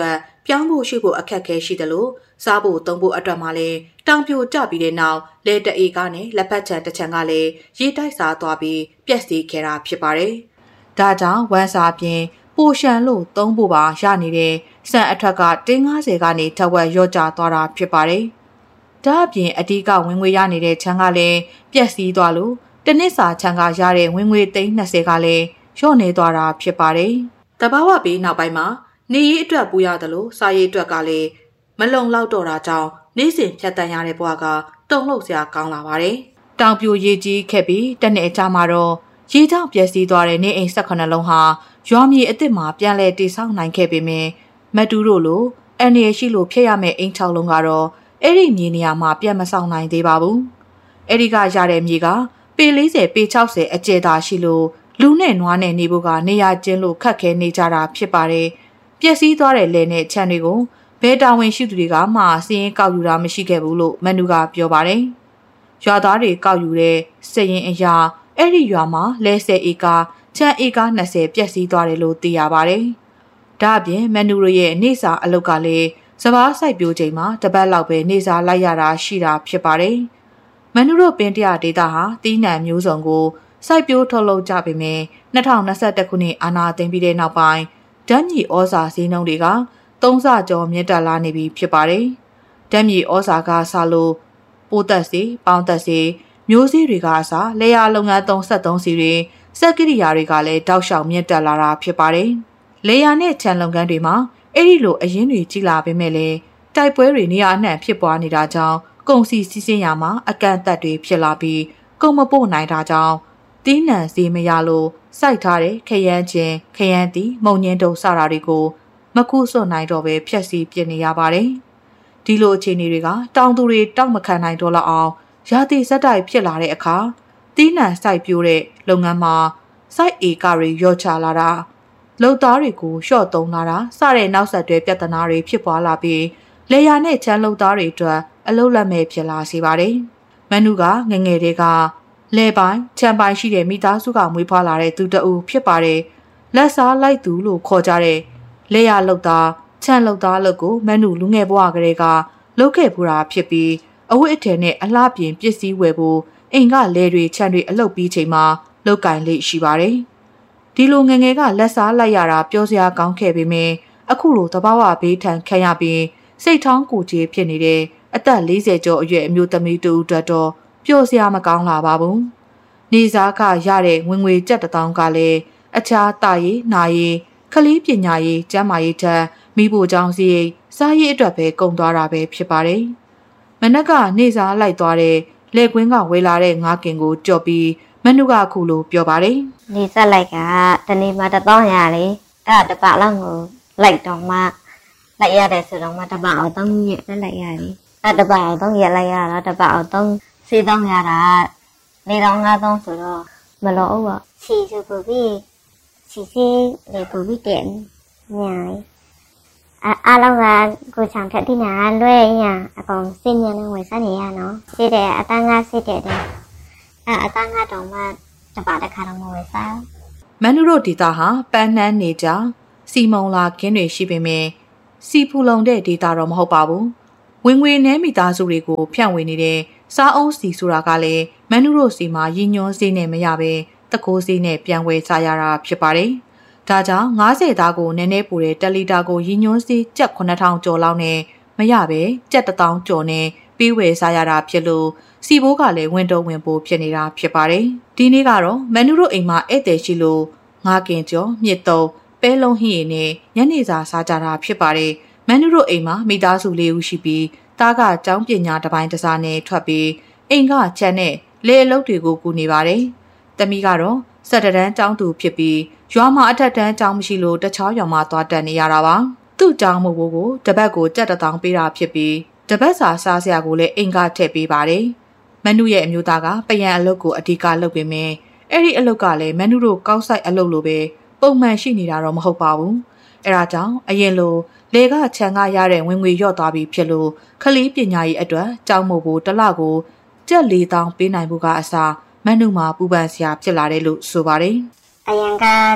ပြောင်းဖို့ရှိဖို့အခက်အခဲရှိတယ်လို့စားဖို့သုံးဖို့အတွက်မှလည်းတောင်ပြိုကျပြီးတဲ့နောက်လေတအေကနဲ့လက်ဖက်ချံတစ်ချံကလည်းရေတိုက်စားသွားပြီးပြက်စီးခဲ့တာဖြစ်ပါတယ်။ဒါကြောင့်ဝမ်းစာပြင်ပိုရှန်လို့သုံးဖို့ပါရနေတဲ့စံအထက်ကတင်း၅၀ကနေထက်ဝက်ရော့ကျသွားတာဖြစ်ပါတယ်။ဒါအပြင်အဓိကဝင်ငွေရနေတဲ့ချမ်းကလည်းပြက်စီးသွားလို့တနစ်စာချမ်းကရတဲ့ဝင်ငွေသိန်း၂၀ကလည်းလျော့နေသွားတာဖြစ်ပါတယ်။တဘာဝပြီးနောက်ပိုင်းမှာနေရေးအတွက်ပူရတယ်လို့စားရေးအတွက်ကလည်းမလုံလောက်တော့တာကြောင့်နေ့စဉ်ဖြတ်တန်းရတဲ့ဘဝကတုံ့လှုပ်စရာကောင်းလာပါတယ်။တောင်ပြိုရေကြီးခဲ့ပြီးတနေ့အကြာမှာတော့ရေကြောင့်ပျက်စီးသွားတဲ့နေအိမ်၁၈လုံးဟာရွာမြေအစ်စ်မှာပြန်လည်တည်ဆောက်နိုင်ခဲ့ပေမယ့်မတူတို့လိုအန်ရရှိလို့ဖျက်ရမယ့်အိမ်၆လုံးကတော့အဲ့ဒီမြေနေရာမှာပြန်မဆောင်နိုင်သေးပါဘူး။အဲ့ဒီကရတဲ့မြေကပေ၄၀ပေ၆၀အကျယ်သာရှိလို့လူနဲ့နွားနဲ့နေဖို့ကနေရာကျင်းလို့ခက်ခဲနေကြတာဖြစ်ပါတယ်။ပျက်စီးသွားတဲ့လယ်နဲ့ခြံတွေကိုဘဲတာဝန်ရှိသူတွေကမှစီးရင်ကောက်ယူတာမရှိခဲ့ဘူးလို့မန်နူကပြောပါတယ်။ရွာသားတွေကောက်ယူတဲ့စည်ရင်အရာအဲ့ဒီရွာမှာလဲ၁၀ဧကခြံဧက၂၀ပျက်စီးသွားတယ်လို့သိရပါတယ်။ဒါအပြင်မန်နူရဲ့နေစာအလုပ်ကလည်းစပားစိုက်ပျိုးချိန်မှာတပတ်လောက်ပဲနေစာလိုက်ရတာရှိတာဖြစ်ပါတယ်။မန်နူတို့ပင်တရဒေတာဟာတီးနှံမျိုးစုံကိုစိုက်ပျိုးထုတ်လုပ်ကြပေမယ့်၂၀၂၁ခုနှစ်အာဏာသိမ်းပြီးတဲ့နောက်ပိုင်းဓာတ်မြေဩဇာဈေးနှုန်းတွေကသုံးဆကျော်မြင့်တက်လာနေပြီဖြစ်ပါတယ်။ဓာတ်မြေဩဇာကဆလို့ပိုးသက်စီပေါင်းသက်စီမျိုးစေ့တွေကအစားလေယာလုပ်ငန်းသုံးဆက်သုံးစီတွေစက်ကိရိယာတွေကလည်းတောက်လျှောက်မြင့်တက်လာတာဖြစ်ပါတယ်။လေယာနဲ့ခြံလုပ်ငန်းတွေမှာအဲ့ဒီလိုအရင်းတွေကြီးလာပေမဲ့လည်းတိုက်ပွဲတွေနေရာအနှံ့ဖြစ်ပွားနေတာကြောင့်ကုန်စည်စီးဆင်းရာမှာအကန့်အသတ်တွေဖြစ်လာပြီးကုန်မပို့နိုင်တာကြောင့်တီးနှံစီမရလို့စိုက်ထားတဲ့ခရမ်းချင်းခရမ်းတီမုံညင်းတုံစတာတွေကိုမခုစွတ်နိုင်တော့ပဲဖြက်စီပြစ်နေရပါတယ်။ဒီလိုအခြေအနေတွေကတောင်သူတွေတောက်မခံနိုင်တော့လောက်အောင်ရာသီစက်တိုက်ဖြစ်လာတဲ့အခါတီးနှံစိုက်ပျိုးတဲ့လုပ်ငန်းမှာစိုက်ဧကတွေရော့ချလာတာလုပ်သားတွေကိုလျှော့သုံးလာတာစတဲ့နောက်ဆက်တွဲပြဿနာတွေဖြစ်ပွားလာပြီးလေယာနဲ့ချမ်းလုပ်သားတွေအတွက်အလုပ်လက်မဲ့ဖြစ်လာစေပါတယ်။မန်နူကငငယ်တွေကလဲပိုင်းချမ်းပိုင်းရှိတဲ့မိသားစုကမွေးဖွားလာတဲ့သူတအူဖြစ်ပါတယ်။လက်စားလိုက်သူလို့ခေါ်ကြတဲ့လေယာလုပ်သားချမ်းလုပ်သားလုပ်ကိုမန်နူလူငယ်ဘဝကလေးကလုပ်ခဲ့ပူတာဖြစ်ပြီးအဝတ်အထည်နဲ့အလှပြင်ပစ္စည်းဝယ်ဖို့အိမ်ကလဲတွေချမ်းတွေအလုပ်ပြီးချိန်မှာလုတ်ကင်လေးရှိပါတယ်။ဒီလိုငငယ်ကလက်စားလိုက်ရတာပြောစရာကောင်းခဲ့ပေမယ့်အခုလိုသဘာဝဘေးထန်ခံရပြီးစိတ်ထောင်းကိုကြီးဖြစ်နေတဲ့အသက်၄၀ကျော်အရွယ်အမျိုးသမီးတူအတွက်တော့ပျော်စရာမကောင်းလာပါဘူး။နေစားကရတဲ့ဝင်ငွေကျပ်တစ်သောင်းကလည်းအခြားတာရည်နာရည်ခလီးပညာရေးကျန်းမာရေးထက်မိဖို့ကြောင့်စီစားရေးအတွက်ပဲကုန်သွားတာပဲဖြစ်ပါတယ်။မနက်ကနေစားလိုက်သွားတဲ့လေကွင်းကဝေလာတဲ့ငါးကင်ကိုကြော်ပြီးမနုကအခုလိုပြောပါတယ်။နေစားလိုက်ကတနေ့မှတစ်သောင်းရလေအဲ့ဒါတစ်ပတ်လောက်ကိုလိုက်တော့မှလိုက်ရတယ်ဆိုတော့မှတစ်ပတ်အောင်သုံးရက်လက်လိုက်ရတယ်။အဲ့တစ်ပတ်အောင်သုံးရက်လိုက်ရတော့တစ်ပတ်အောင်သုံးစေးသောင်းရတာနေတော့ငါးသောင်းဆိုတော့မလောဘူးပေါ့။ချီဆိုပူပြီးချီစီလေပူပြီးတဲ့ညာအားလုံးကကိုချောင်ထက်တိညာလွဲရအကောင်စင်ညာနဲ့ဝယ်စားနေရနော်စီးတယ်အတန်းငါစစ်တယ်တဲ့အဲအတန်းငါတော့မှတပါတစ်ခါတော့မဝယ်စားမန်နူတို့ဒေတာဟာပန်းနှန်းနေကြစီမုံလာခင်းတွေရှိပေမယ့်စီဖူလုံတဲ့ဒေတာတော့မဟုတ်ပါဘူးဝင်ငွေနှဲမိသားစုတွေကိုဖြန့်ဝေနေတဲ့စားအုံးစီဆိုတာကလည်းမန်နူတို့စီမှာရည်ညွှန်းစေးနဲ့မရပဲတကိုးစေးနဲ့ပြန်ဝယ်စားရတာဖြစ်ပါတယ်ဒါကြောင့်ငါးဆယ်သားကိုနည်းနည်းပူတဲ့တက်လီတာကိုရည်ညွှန်းစေးကျပ်ခုနှစ်ထောင်ကျော်လောက်နဲ့မရပဲကျပ်တစ်သောင်းကျော်နဲ့ပေးဝယ်စားရတာဖြစ်လို့စီဘိုးကလည်းဝင်တုံးဝင်ပိုးဖြစ်နေတာဖြစ်ပါတယ်။ဒီနေ့ကတော့မန်နူတို့အိမ်မှာဧည့်သည်ရှိလို့ငါးကင်ကျော်မြစ်တုံးပဲလုံးဟင်းရည်နဲ့ညနေစာစားကြတာဖြစ်ပါတယ်။မန်နူတို့အိမ်မှာမိသားစုလေးဦးရှိပြီးသားကကျောင်းပညာတစ်ပိုင်းတစ်စားနဲ့ထွက်ပြီးအိမ်ကချမ်းနဲ့လေအလုပ်တွေကိုကူနေပါတယ်။တမီကတော့စက်တရန်ကျောင်းသူဖြစ်ပြီးရွာမှာအထက်တန်းကျောင်းမရှိလို့တခြားရွာမှာသွားတက်နေရတာပါသူ့ကျောင်းမို့ကိုတပတ်ကိုကြက်တစ်တောင်းပေးတာဖြစ်ပြီးတပတ်စာစားစရာကိုလည်းအိမ်ကထည့်ပေးပါတယ်မနုရဲ့အမျိုးသားကပယံအလုပ်ကိုအဓိကလုပ်ပေမယ့်အဲ့ဒီအလုပ်ကလည်းမနုတို့ကောက်ဆိုင်အလုပ်လိုပဲပုံမှန်ရှိနေတာတော့မဟုတ်ပါဘူးအဲ့ဒါကြောင့်အရင်လိုလေကခြံကရတဲ့ဝင်ငွေရော့သွားပြီးဖြစ်လို့ခလီးပညာရေးအတွက်ကျောင်းမို့ကိုတစ်လကိုကျက်လေးတောင်းပေးနိုင်ဖို့ကအစားမနုမှာပူပန်စရာဖြစ်လာတယ်လို့ဆိုပါတယ်အရင်က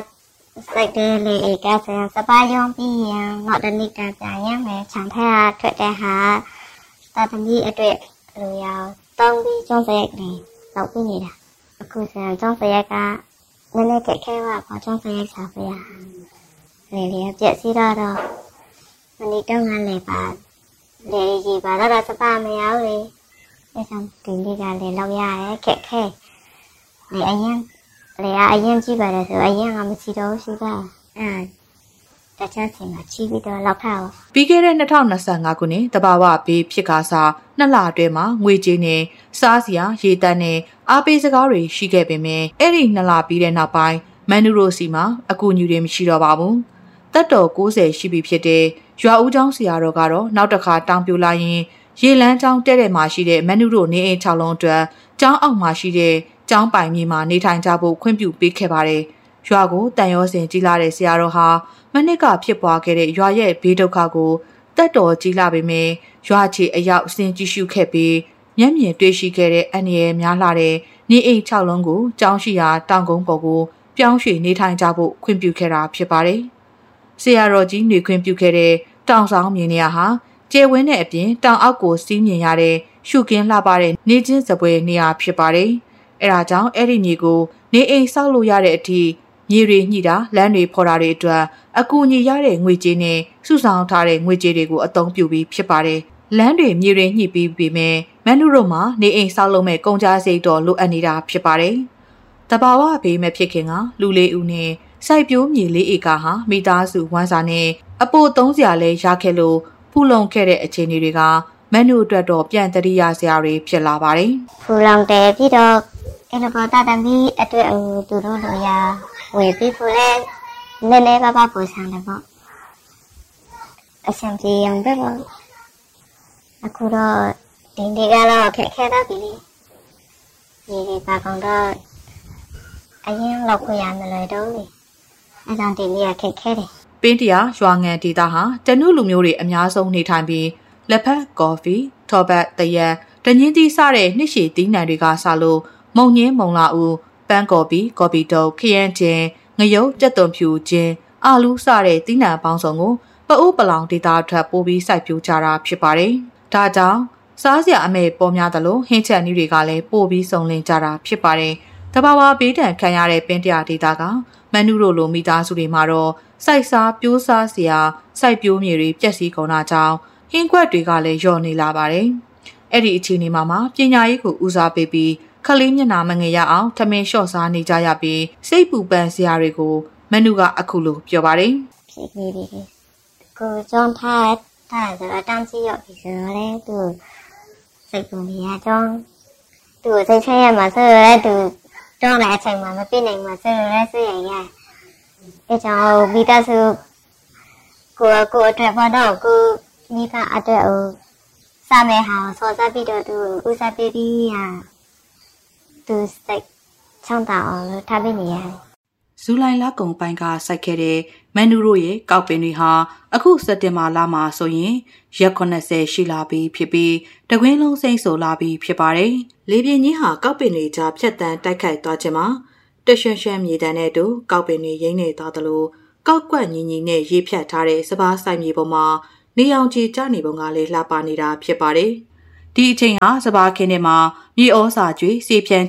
စိတ်တယ်လေကဆန်စပါယုံပြီးရင်တော့တနည်းကပြန်ရမယ်ခြံထက်ထွက်တဲ့ဟာတာသမီအတွက်လိုရအောင်တောင်းပြီးကျောင်းစရိုက်နေတော့ပြီးနေတာအခုဆန်ကျောင်းစရိုက်ကနည်းနည်းခက်ခဲပါပေါ့ကျောင်းစရိုက်စားပြရလေလေပြက်စီတော့တော့မနေ့တုန်းကလည်းပါလေကြီးပါတော့စပါမရဘူးလေအဲဆောင်ဒီနေ့ကလည်းလောက်ရတယ်ခက်ခဲလေအရင်လေအရင်ကြည့်ပါတယ်ဆိုအရင်ကမရှိတော့ရှိပါအဲတခြားစီမှာချီးပြီးတော့လောက်ထားအောင်ပြီးခဲ့တဲ့နှစ်၂၅ခုနှစ်တဘာဝဘေးဖြစ်ကားစားနှစ်လအတွင်းမှာငွေကြေးနဲ့စားစရာရေတန်းနဲ့အားပေးစကားတွေရှိခဲ့ပေမဲ့အဲ့ဒီနှစ်လပြီးတဲ့နောက်ပိုင်းမန်နူရိုစီမှာအကူအညီတွေမရှိတော့ပါဘူးတက်တော်၉၀ရှိပြီဖြစ်တဲ့ရွာဦးကျောင်းဆရာတော်ကတော့နောက်တစ်ခါတောင်ပြိုလာရင်ရေလန်းကျောင်းတဲ့တဲ့မှာရှိတဲ့မန်နူရိုနေအိမ်၆လုံးအတွက်ကျောင်းအောက်မှာရှိတဲ့ကျောင်းပိုင်မြေမှာနေထိုင်ကြဖို့ခွင့်ပြုပေးခဲ့ပါတယ်ရွာကိုတန်ရောစင်ကြီးလာတဲ့ဆရာတော်ဟာမနစ်ကဖြစ်ပွားခဲ့တဲ့ရွာရဲ့ဘေးဒုက္ခကိုတက်တော်ကြီးလာပေမဲ့ရွာချီအရောက်စင်ကြည့်ရှုခဲ့ပြီးမျက်မြင်တွေ့ရှိခဲ့တဲ့အန္တရာယ်များလာတဲ့နေအိမ်၆လုံးကိုကျောင်းရှိရာတောင်ကုန်းပေါ်ကိုပြောင်းရွှေ့နေထိုင်ကြဖို့ခွင့်ပြုခဲ့တာဖြစ်ပါတယ်ဆရာတော်ကြီးနေခွင့်ပြုခဲ့တဲ့တောင်ဆောင်မြေနေရာဟာကျဲဝင်းတဲ့အပြင်တောင်အောက်ကိုစီးမြင်ရတဲ့ရှုကင်းလှပတဲ့နေချင်းစပွဲနေရာဖြစ်ပါတယ်အဲဒါကြောင့်အဲ့ဒီမြေကိုနေအိမ်ဆောက်လို့ရတဲ့အထိမြေတွေညှိတာလမ်းတွေဖော်တာတွေအတွက်အကူအညီရတဲ့ငွေကြေးနဲ့စုဆောင်ထားတဲ့ငွေကြေးတွေကိုအသုံးပြုပြီးဖြစ်ပါတယ်။လမ်းတွေမြေတွေညှိပြီးပြီမဲ့မန်နူရိုမှာနေအိမ်ဆောက်လုပ်မဲ့ကုန်ကြစိတ်တော်လိုအပ်နေတာဖြစ်ပါတယ်။တဘာဝဘေးမဲ့ဖြစ်ခင်ကလူလေးဦးနဲ့စိုက်ပျိုးမြေလေးဧကဟာမိသားစုဝမ်းစာနဲ့အပိုသုံးစရာလဲရခဲ့လို့ဖူလုံခဲ့တဲ့အခြေအနေတွေကမန်နူအတွက်တော့ပြန်တရိယာစရာတွေဖြစ်လာပါတယ်။ဖူလုံတယ်ပြီးတော့အဲ့လိုတာတမီအတွက်သူတို့လိုရဝယ်ပြီးဖို့လဲနည်းနည်းပါးပါးပို့ဆောင်တယ်ပေါ့အဆင်ပြေအောင်ပဲပေါ့အခုတော့ဒီနေ့ကတော့ခက်ခဲတော့ပြီလေဒီဒီပါကောင်တော့အရင်လောက်ခွင့်ရမလို့တော့လေအဲကြောင့်ဒီနေ့ကခက်ခဲတယ်ပင်းတရာရွာငံဒေသဟာတနုလူမျိုးတွေအများဆုံးနေထိုင်ပြီးလက်ဖက်ကော်ဖီထော်ဘတ်တရက်တညင်းသီးစတဲ့နှစ်ရှည်သီးနှံတွေကစလို့မုံညင်းမုံလာဦးပန်းကော်ပီကော်ပီတုပ်ခရမ်းချင်းငရုတ်ကြက်သွန်ဖြူချင်းအာလူးစတဲ့သီးနှံပေါင်းစုံကိုပအိုးပလောင်ဒေသထပ်ပိုးပြီးစိုက်ပျိုးကြတာဖြစ်ပါတယ်။ဒါကြောင့်စားစရာအမဲပေါ်များသလိုဟင်းချက်နည်းတွေကလည်းပို့ပြီးစုံလင်ကြတာဖြစ်ပါတယ်။တဘာဝဘေးဒဏ်ခံရတဲ့ပင်းတရာဒေသကမန်နူရိုလိုမိသားစုတွေမှာတော့စိုက်စားပြိုးစားစရာစိုက်ပျိုးမြေတွေပျက်စီးကုန်တာကြောင့်ဟင်းခွက်တွေကလည်းလျော့နေလာပါတယ်။အဲ့ဒီအခြေအနေမှာပညာရေးကိုဦးစားပေးပြီးခလေးမျက်နှာမငယ်ရအောင်ထမင်းလျှော့စားနေကြရပြီးစိတ်ပူပန်စရာတွေကိုမန်နူကအခုလိုပြောပါတယ်ဖြစ်နေပြီကိုကျောင်းထားထားဆိုတော့တန်းစီရောက်ပြီဆိုတော့လေသူစိတ်ပူနေရကျောင်းသူစိတ်ဆင်းရမှာဆိုတော့သူကျောင်းလာအချိန်မှာမပြည့်နိုင်မှာဆိုတော့စိတ်ရရအဲကြောင့်မိသားစုကိုကိုအတွက်ဘာတော့ကိုမိဘအတွက်စမယ်ဟာဆောစားပြီးတော့သူဦးစားပေးပြီးရသူစိတ်ချမ်းသာအောင်လို့ထားပေးနေရတယ်။ဇူလိုင်လကုန်ပိုင်းကစိုက်ခဲ့တဲ့မန်နူရိုရဲ့ကောက်ပင်တွေဟာအခုစက်တင်ဘာလမှာဆိုရင်ရက်၇၀ရှိလာပြီဖြစ်ပြီးတကွင်းလုံးစိမ့်ဆိုလာပြီဖြစ်ပါတယ်။လေပြင်းကြီးဟာကောက်ပင်တွေကြားဖြတ်တန်းတိုက်ခိုက်သွားခြင်းမှာတရွှံရွှံမြေတန်းတဲ့တူကောက်ပင်တွေရိမ့်နေသွားသလိုကောက်ကွက်ညီညီနဲ့ရေးဖြတ်ထားတဲ့စပားဆိုင်မြေပေါ်မှာနေအောင်ချီကျနေပုံကလေးလှပနေတာဖြစ်ပါတယ်။ဒီအချိန်ဟာစပားခင်းထဲမှာမြေဩစာကျွေးစေဖြန်း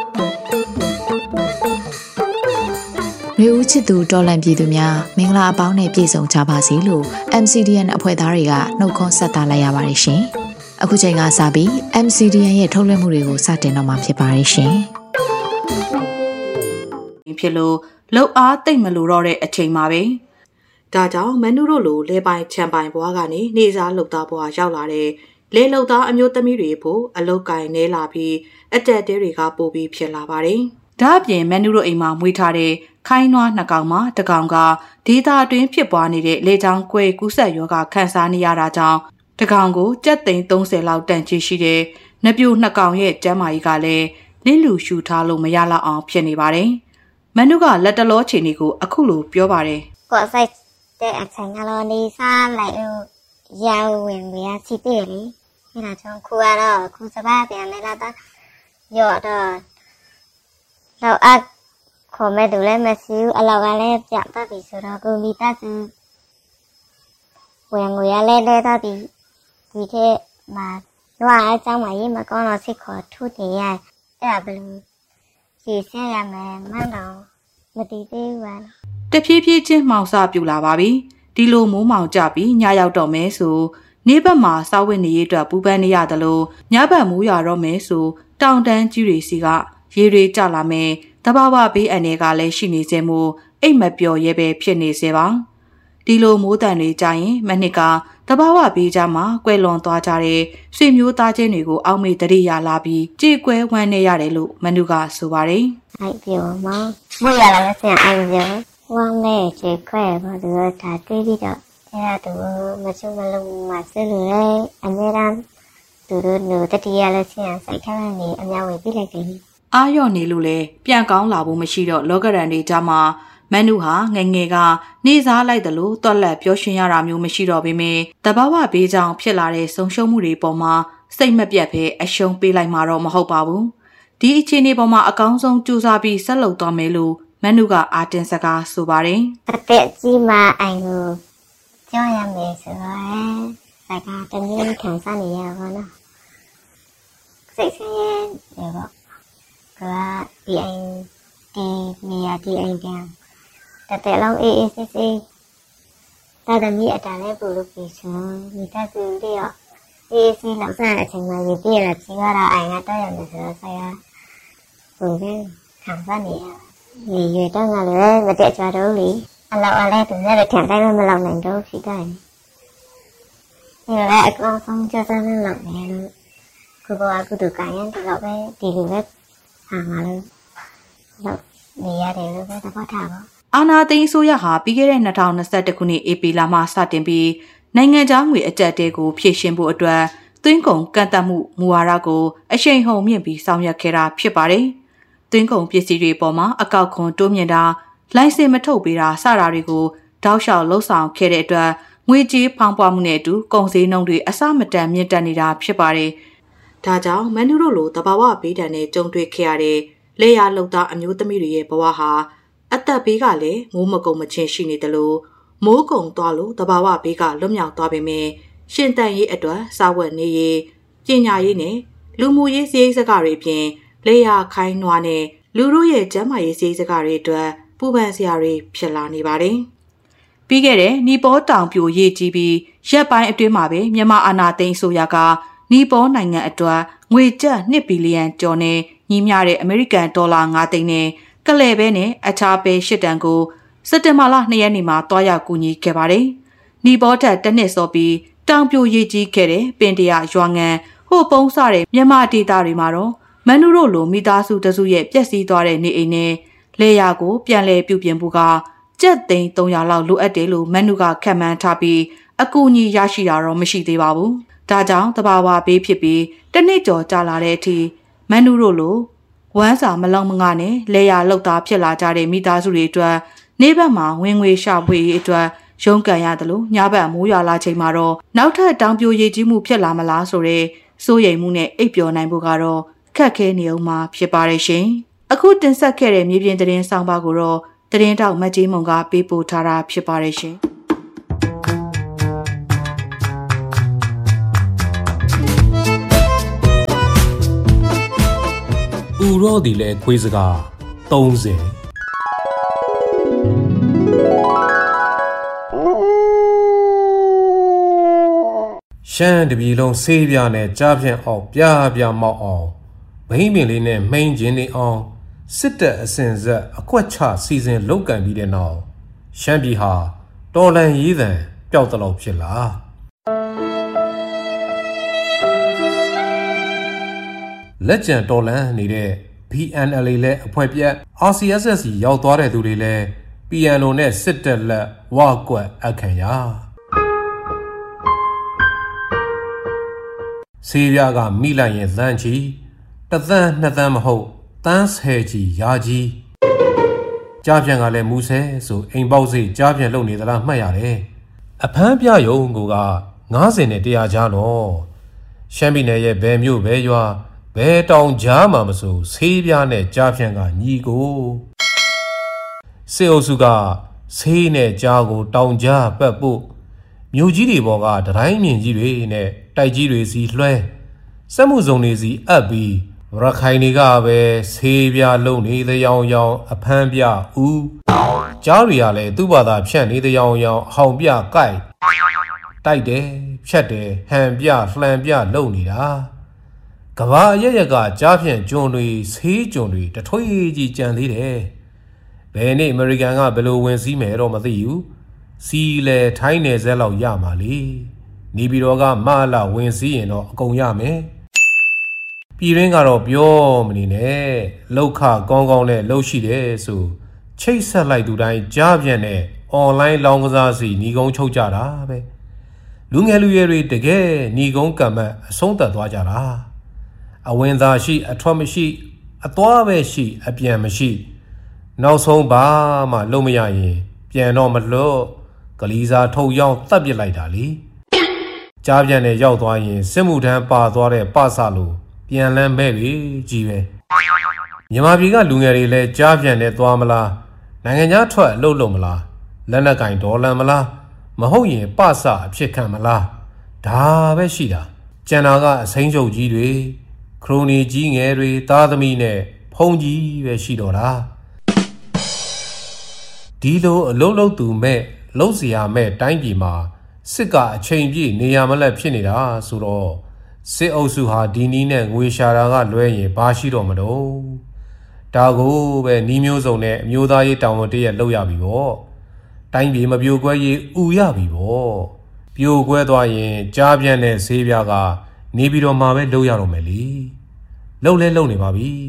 ရေဦးချစ်သူတော်လန်ပြည်သူများမင်္ဂလာအပေါင်းနဲ့ပြည့်စုံကြပါစေလို့ M C D N အဖွဲ့သားတွေကနှုတ်ခွန်းဆက်တာလိုက်ရပါတယ်ရှင်။အခုချိန်ကစပြီး M C D N ရဲ့ထုတ်လွှင့်မှုတွေကိုစတင်တော့မှာဖြစ်ပါတယ်ရှင်။ဖြစ်လို့လှုပ်အားတိတ်မလို့တော့တဲ့အချိန်မှာပဲဒါကြောင့်မန်နူတို့လိုလဲပိုင်ချန်ပိုင်ဘွားကနေနေစားလှုပ်သားဘွားရောက်လာတဲ့လဲလှုပ်သားအမျိုးသမီးတွေဖို့အလုတ်ကင်နေလာပြီးအတက်တဲတွေကပို့ပြီးဖြစ်လာပါတယ်။ဒါအပြင်မန်နူတို့အိမ်မှာမွေးထားတဲ့ခိုင်းနွားနှစ်ကောင်မှတစ်ကောင်ကဒေသအတွင်းဖြစ်ပွားနေတဲ့လေကြောင်းကွဲကူးဆက်ရောဂါခံစားနေရတာကြောင့်တစ်ကောင်ကိုကြက်သိန်း၃၀လောက်တန်ကြီးရှိတဲ့နပြိုနှစ်ကောင်ရဲ့ကျန်းမာရေးကလည်းလင်းလူရှူထားလို့မရလောက်အောင်ဖြစ်နေပါတယ်။မန်နူကလက်တလောချိန်တွေကိုအခုလိုပြောပါတယ်။ကိုယ်ဆိုင်တဲ့အချိန်ကတော့နေစားလိုက်လို့ရောင်ဝင်ရစီးတယ်လေ။အဲဒါကြောင့်ခုကတော့ခုစပါးပြန်နေလာတော့ရော့တော့တော့အခေါ်မဲ့သူလည်းမရှိဘူးအလောက်ကလည်းပြတ်တတ်ပြီဆိုတော့ကိုမိသားစုဝင်ငွေရလဲလဲတတ်ပြီဒီခေတ်မှာတော့အကြောင်းမရေးမကောင်းတော့စိတ်ခေါ်ထုတင်ရအဲ့ဒါဘယ်လိုရှင်းဆက်ရမယ်မှန်းတော့မတည်သေးဘူးပါတဖြည်းဖြည်းချင်းမှောင်စပြူလာပါပြီဒီလိုမိုးမောင်ကြပြီးညရောက်တော့မယ်ဆိုနေဘက်မှာစောက်ဝတ်နေရအတွက်ပူပန်းနေရတယ်လို့ညဘက်မိုးရွာတော့မယ်ဆိုတောင်တန်းကြီးတွေစီကရေတွေကျလာမယ်တဘာဝဘေးအန္တရာယ်ကလည်းရှိနေစေမို့အိတ်မပျော်ရဲပဲဖြစ်နေစေပါဒီလိုမိုးတန်တွေကြရင်မနှစ်ကတဘာဝဘေးကြမှာကွယ်လွန်သွားကြတဲ့ဆွေမျိုးသားချင်းတွေကိုအောက်မေ့တရိယာလာပြီးကြေကွဲဝမ်းနေရတယ်လို့မနုကဆိုပါတယ်အိုက်ပြောမမိုးရလာလို့ဆင်အိုက်ပြောဝမ်းနဲ့ကြေခွဲပါသူတို့ဒါတွေးပြီးတော့အဲ့ဒါသူမချုံမလုံးမဆဲလို့လေအများအားသူတို့နိုတတိယလည်းဆင်စိုက်ခမ်းနေအများဝင်ပြလိုက်တယ်အာရော့နေလို့လေပြန်ကောင်းလာဖို့မရှိတော့လောကရန်တွေကြမှာမန်နုဟာငငယ်ကနေစားလိုက်တယ်လို့တွက်လက်ပြောရှင်ရတာမျိုးမရှိတော့ပေမဲ့တဘာဝဘေးကြောင့်ဖြစ်လာတဲ့ဆုံရှုံမှုတွေပေါ်မှာစိတ်မပြတ်ပဲအရှုံးပေးလိုက်မှာတော့မဟုတ်ပါဘူးဒီအခြေအနေပေါ်မှာအကောင်းဆုံးကြိုးစားပြီးဆက်လုပ်သွားမယ်လို့မန်နုကအာတင်စကားဆိုပါတယ်အသက်ကြီးမှအိုင်ကိုကြောက်ရမယ်ဆိုတော့စကားတမျိုးခံစားနေရပါတော့စိတ်ဆင်းရဲတယ်ပေါ့ကဒီအိမ်ဒီနေရာဒီအိမ်ပြန်တတဲ့လုံးအေးအေးဆေးဆေးတာတမီအတန်လေးပူလို့ပြီဆိုမိသားစုတွေရောအေးဆေးလောက်စားအချိန်မှရေပြည့်လာကြီးရတာအိမ်ကတော့ရတယ်ဆိုတော့ဆရာဘုံကခံစားနေရနေရတော့ငါလည်းမတက်ကြတော့လေအလောက်အလဲသူလည်းခံတိုင်းမလောက်နိုင်တော့ဖြစ်တယ်ဒီလည်းအကောင်းဆုံးကြစမ်းလောက်နေလို့ကိုကကုသကရင်တော့ပဲဒီလိုပဲဟာငါလို့တော့နေရတယ်လို့ပဲသဘောထားပါအာနာသိန်းအစိုးရဟာပြီးခဲ့တဲ့၂၀၂၁ခုနှစ်ဧပြီလမှစတင်ပြီးနိုင်ငံခြားငွေအကျပ်တဲကိုဖြည့်ရှင်းဖို့အတွက်သွင်းကုန်ကန့်သတ်မှုမူဝါဒကိုအရှိန်ဟုန်မြင့်ပြီးဆောင်ရွက်ခဲ့တာဖြစ်ပါတယ်။သွင်းကုန်ပစ္စည်းတွေပေါ်မှာအကောက်ခွန်တိုးမြင့်တာလိုင်စင်မထုတ်ပေးတာစတာတွေကိုတောက်လျှောက်လှုပ်ဆောင်ခဲ့တဲ့အတွက်ငွေကြေးဖောင်းပွားမှုနဲ့အတူကုန်စည်နှုန်းတွေအဆမတန်မြင့်တက်နေတာဖြစ်ပါတယ်။ဒါကြောင့်မန်နုတို့လိုတဘာဝဘေးဒဏ်နဲ့ကြုံတွေ့ခဲ့ရတဲ့လေယာလုံသားအမျိုးသမီးတွေရဲ့ဘဝဟာအသက်ဘေးကလည်းမိုးမကုံမချင်းရှိနေတယ်လို့မိုးကုံသွားလို့တဘာဝဘေးကလွတ်မြောက်သွားပေမဲ့ရှင်တန်ရေးအတွက်စာဝတ်နေရေးပညာရေးနဲ့လူမှုရေးစည်းစကားတွေဖြင့်လေယာခိုင်းနွားနဲ့လူတို့ရဲ့ကျန်းမာရေးစည်းစကားတွေအတွက်ပူပန်စရာတွေဖြစ်လာနေပါတယ်။ပြီးခဲ့တဲ့နီပေါတောင်ပြိုရေးကြီးပြီးရက်ပိုင်းအတွင်းမှာပဲမြန်မာအာဏာသိမ်းအစိုးရကနီပေါနိုင်ငံအတွက်ငွေကျပ်နှစ်ဘီလီယံကျော်နဲ့ညီမျှတဲ့အမေရိကန်ဒေါ်လာ၅သိန်းနဲ့ကလဲပဲနဲ့အခြားပဲရှစ်တန်ကိုစက်တင်ဘာလ၂ရက်နေ့မှာတွားရောက်ကူညီခဲ့ပါတယ်။နီပေါထက်တစ်နှစ်စောပြီးတောင်ပြိုရေးကြီးခဲ့တဲ့ပင်တရာရွာငံဟိုပုံးစတဲ့မြန်မာဒေသတွေမှာတော့မန်နုတို့လိုမိသားစုတစုရဲ့ပျက်စီးသွားတဲ့နေအိမ်နဲ့လေယာကိုပြန်လည်ပြုပြင်ဖို့ကကျပ်သိန်း၃ရာလောက်လိုအပ်တယ်လို့မန်နုကခန့်မှန်းထားပြီးအကူအညီရရှိတာတော့မရှိသေးပါဘူး။ဒါကြောင့်တဘာဝဘေးဖြစ်ပြီးတစ်နှစ်ကျော်ကြာလာတဲ့အထိမန်နုတို့လိုဝမ်းစာမလုံမငါနဲ့လေယာလောက်သားဖြစ်လာကြတဲ့မိသားစုတွေအတွက်နေဘက်မှာဝင်ငွေရှာဖွေရေးအတွက်ရုန်းကန်ရတယ်လို့ညဘက်မိုးရွာလာချိန်မှာတော့နောက်ထပ်တောင်ပြိုရည်ကြီးမှုဖြစ်လာမလားဆိုတဲ့စိုးရိမ်မှုနဲ့အိပ်ပျော်နိုင်ဖို့ကတော့ခက်ခဲနေအောင်မှာဖြစ်ပါရဲ့ရှင်။အခုတင်ဆက်ခဲ့တဲ့မြေပြင်သတင်းဆောင်ပါကိုတော့သတင်းတောက်မတ်ကြီးမုံကပေးပို့ထားတာဖြစ်ပါရဲ့ရှင်။ဦးရောဒီလဲခွေးစကားသုံးဆယ်ရှမ်းတပြည်လုံးဆေးပြားနဲ့ကြားဖြန့်အောင်ပြားပြားမောက်အောင်ဘိန်းပင်လေးနဲ့မိန်ကျင်းနေအောင်စစ်တပ်အစဉ်ဆက်အကွက်ချစီစဉ်လုပ်ကန်ပြီးတဲ့နောက်ရှမ်းပြည်ဟာတော်လန်ရေးတံပျောက်တလောက်ဖြစ်လာလက်ကျန်တော်လန်နေတဲ့ B N L A လဲအဖွဲ့ပြက် R C S S ရောက်သွားတဲ့သူတွေလဲ P N O နဲ့စစ်တပ်လက်ဝါကွက်အခန့်ရဆေးပြားကမိလိုက်ရင်သန်းချီတသန်းနှစ်သန်းမဟုတ်တန်းဆယ်ချီရာကြီးကြားပြန်ကလည်းမူဆဲဆိုအိမ်ပေါက်စိတ်ကြားပြန်လုပ်နေသလားမှတ်ရတယ်အဖမ်းပြယုံကငါးဆယ်နဲ့တရားကြားတော့ရှမ်းပြည်နယ်ရဲ့ဘယ်မြို့ဘယ်ရွာဘယ်တောင်ကြားမှာမဆိုဆေးပြားနဲ့ကြားပြန်ကညီကိုစေအုပ်စုကဆေးနဲ့ကြားကိုတောင်ကြားပတ်ဖို့မြို့ကြီးတွေပေါ်ကတတိုင်းမြင်ကြီးတွေနဲ့တိုက်ကြီးတွေစီလွှဲစက်မှုစုံတွေစီအပ်ပြီးရခိုင်တွေကပဲဆေးပြလုံနေတဲ့ရောင်ရောင်အဖမ်းပြဦးကြားတွေကလည်းသူ့ဘာသာဖြန့်နေတဲ့ရောင်ရောင်ဟောင်ပြကိုက်တိုက်တယ်ဖြတ်တယ်ဟန်ပြလှန်ပြလုံနေတာကဘာရရကကြားဖြန့်ကျွန်းတွေဆေးကျွန်းတွေတထွေးကြီးကြံသေးတယ်ဘယ်နေ့အမေရိကန်ကဘယ်လိုဝင်စည်းမယ်တော့မသိဘူးစီလေထိုင်းနယ်စက်လောက်ရမှာလေနေပြည်တော်ကမလာဝင်စည်းရင်တော့အကုန်ရမယ်ပြည်ရင်းကတော့ပြောမနေနဲ့လောက်ခကောင်းကောင်းနဲ့လှုပ်ရှိတယ်ဆိုချိတ်ဆက်လိုက်သူတိုင်းကြားပြန့်နဲ့အွန်လိုင်းလောင်းကစားစီညီကုန်းချုပ်ကြတာပဲလူငယ်လူရွယ်တွေတကယ်ညီကုန်းကံမတ်အဆုံးသတ်သွားကြတာအဝင်သာရှိအထွက်မရှိအသွားပဲရှိအပြန်မရှိနောက်ဆုံးဘာမှလုံးမရရင်ပြန်တော့မလို့ကလေးစားထုတ်ရောက်တတ်ပစ်လိုက်တာလေကြားပြန်နဲ့ရောက်သွားရင်စစ်မှုထမ်းပါသွားတဲ့ပဆလို့ပြန်လန်းမဲ့လေကြီးပဲမြန်မာပြည်ကလူငယ်တွေလည်းကြားပြန်နဲ့သွားမလားနိုင်ငံခြားထွက်လှုပ်လို့မလားလက်နက်ကင်ဒေါ်လာမလားမဟုတ်ရင်ပဆအဖြစ်ခံမလားဒါပဲရှိတာကျန်တာကအစိမ်းချုပ်ကြီးတွေခရိုနီကြီးငယ်တွေသားသမီးနဲ့ဖုန်ကြီးပဲရှိတော့တာဒီလိုအလုံးလုံးသူမဲ့လုံးစရာမဲ့တိုင်းပြည်မှာစစ်ကအချိန်ပြည့်နေရမလက်ဖြစ်နေတာဆိုတော့စစ်အုပ်စုဟာဒီနီးနဲ့ငွေရှာတာကလွဲရင်ဘာရှိတော့မတော့ဒါကိုပဲနီးမျိုးစုံနဲ့အမျိုးသားရေးတောင်းဝန်တရက်လောက်ရပြီပေါ့တိုင်းပြည်မပြိုကွဲရေးဥရပြီပေါ့ပြိုကွဲသွားရင်ကြားပြန့်တဲ့ဈေးပြားကနေပြီးတော့မှပဲလောက်ရတော့မယ်လေလောက်လဲလောက်နေပါပြီ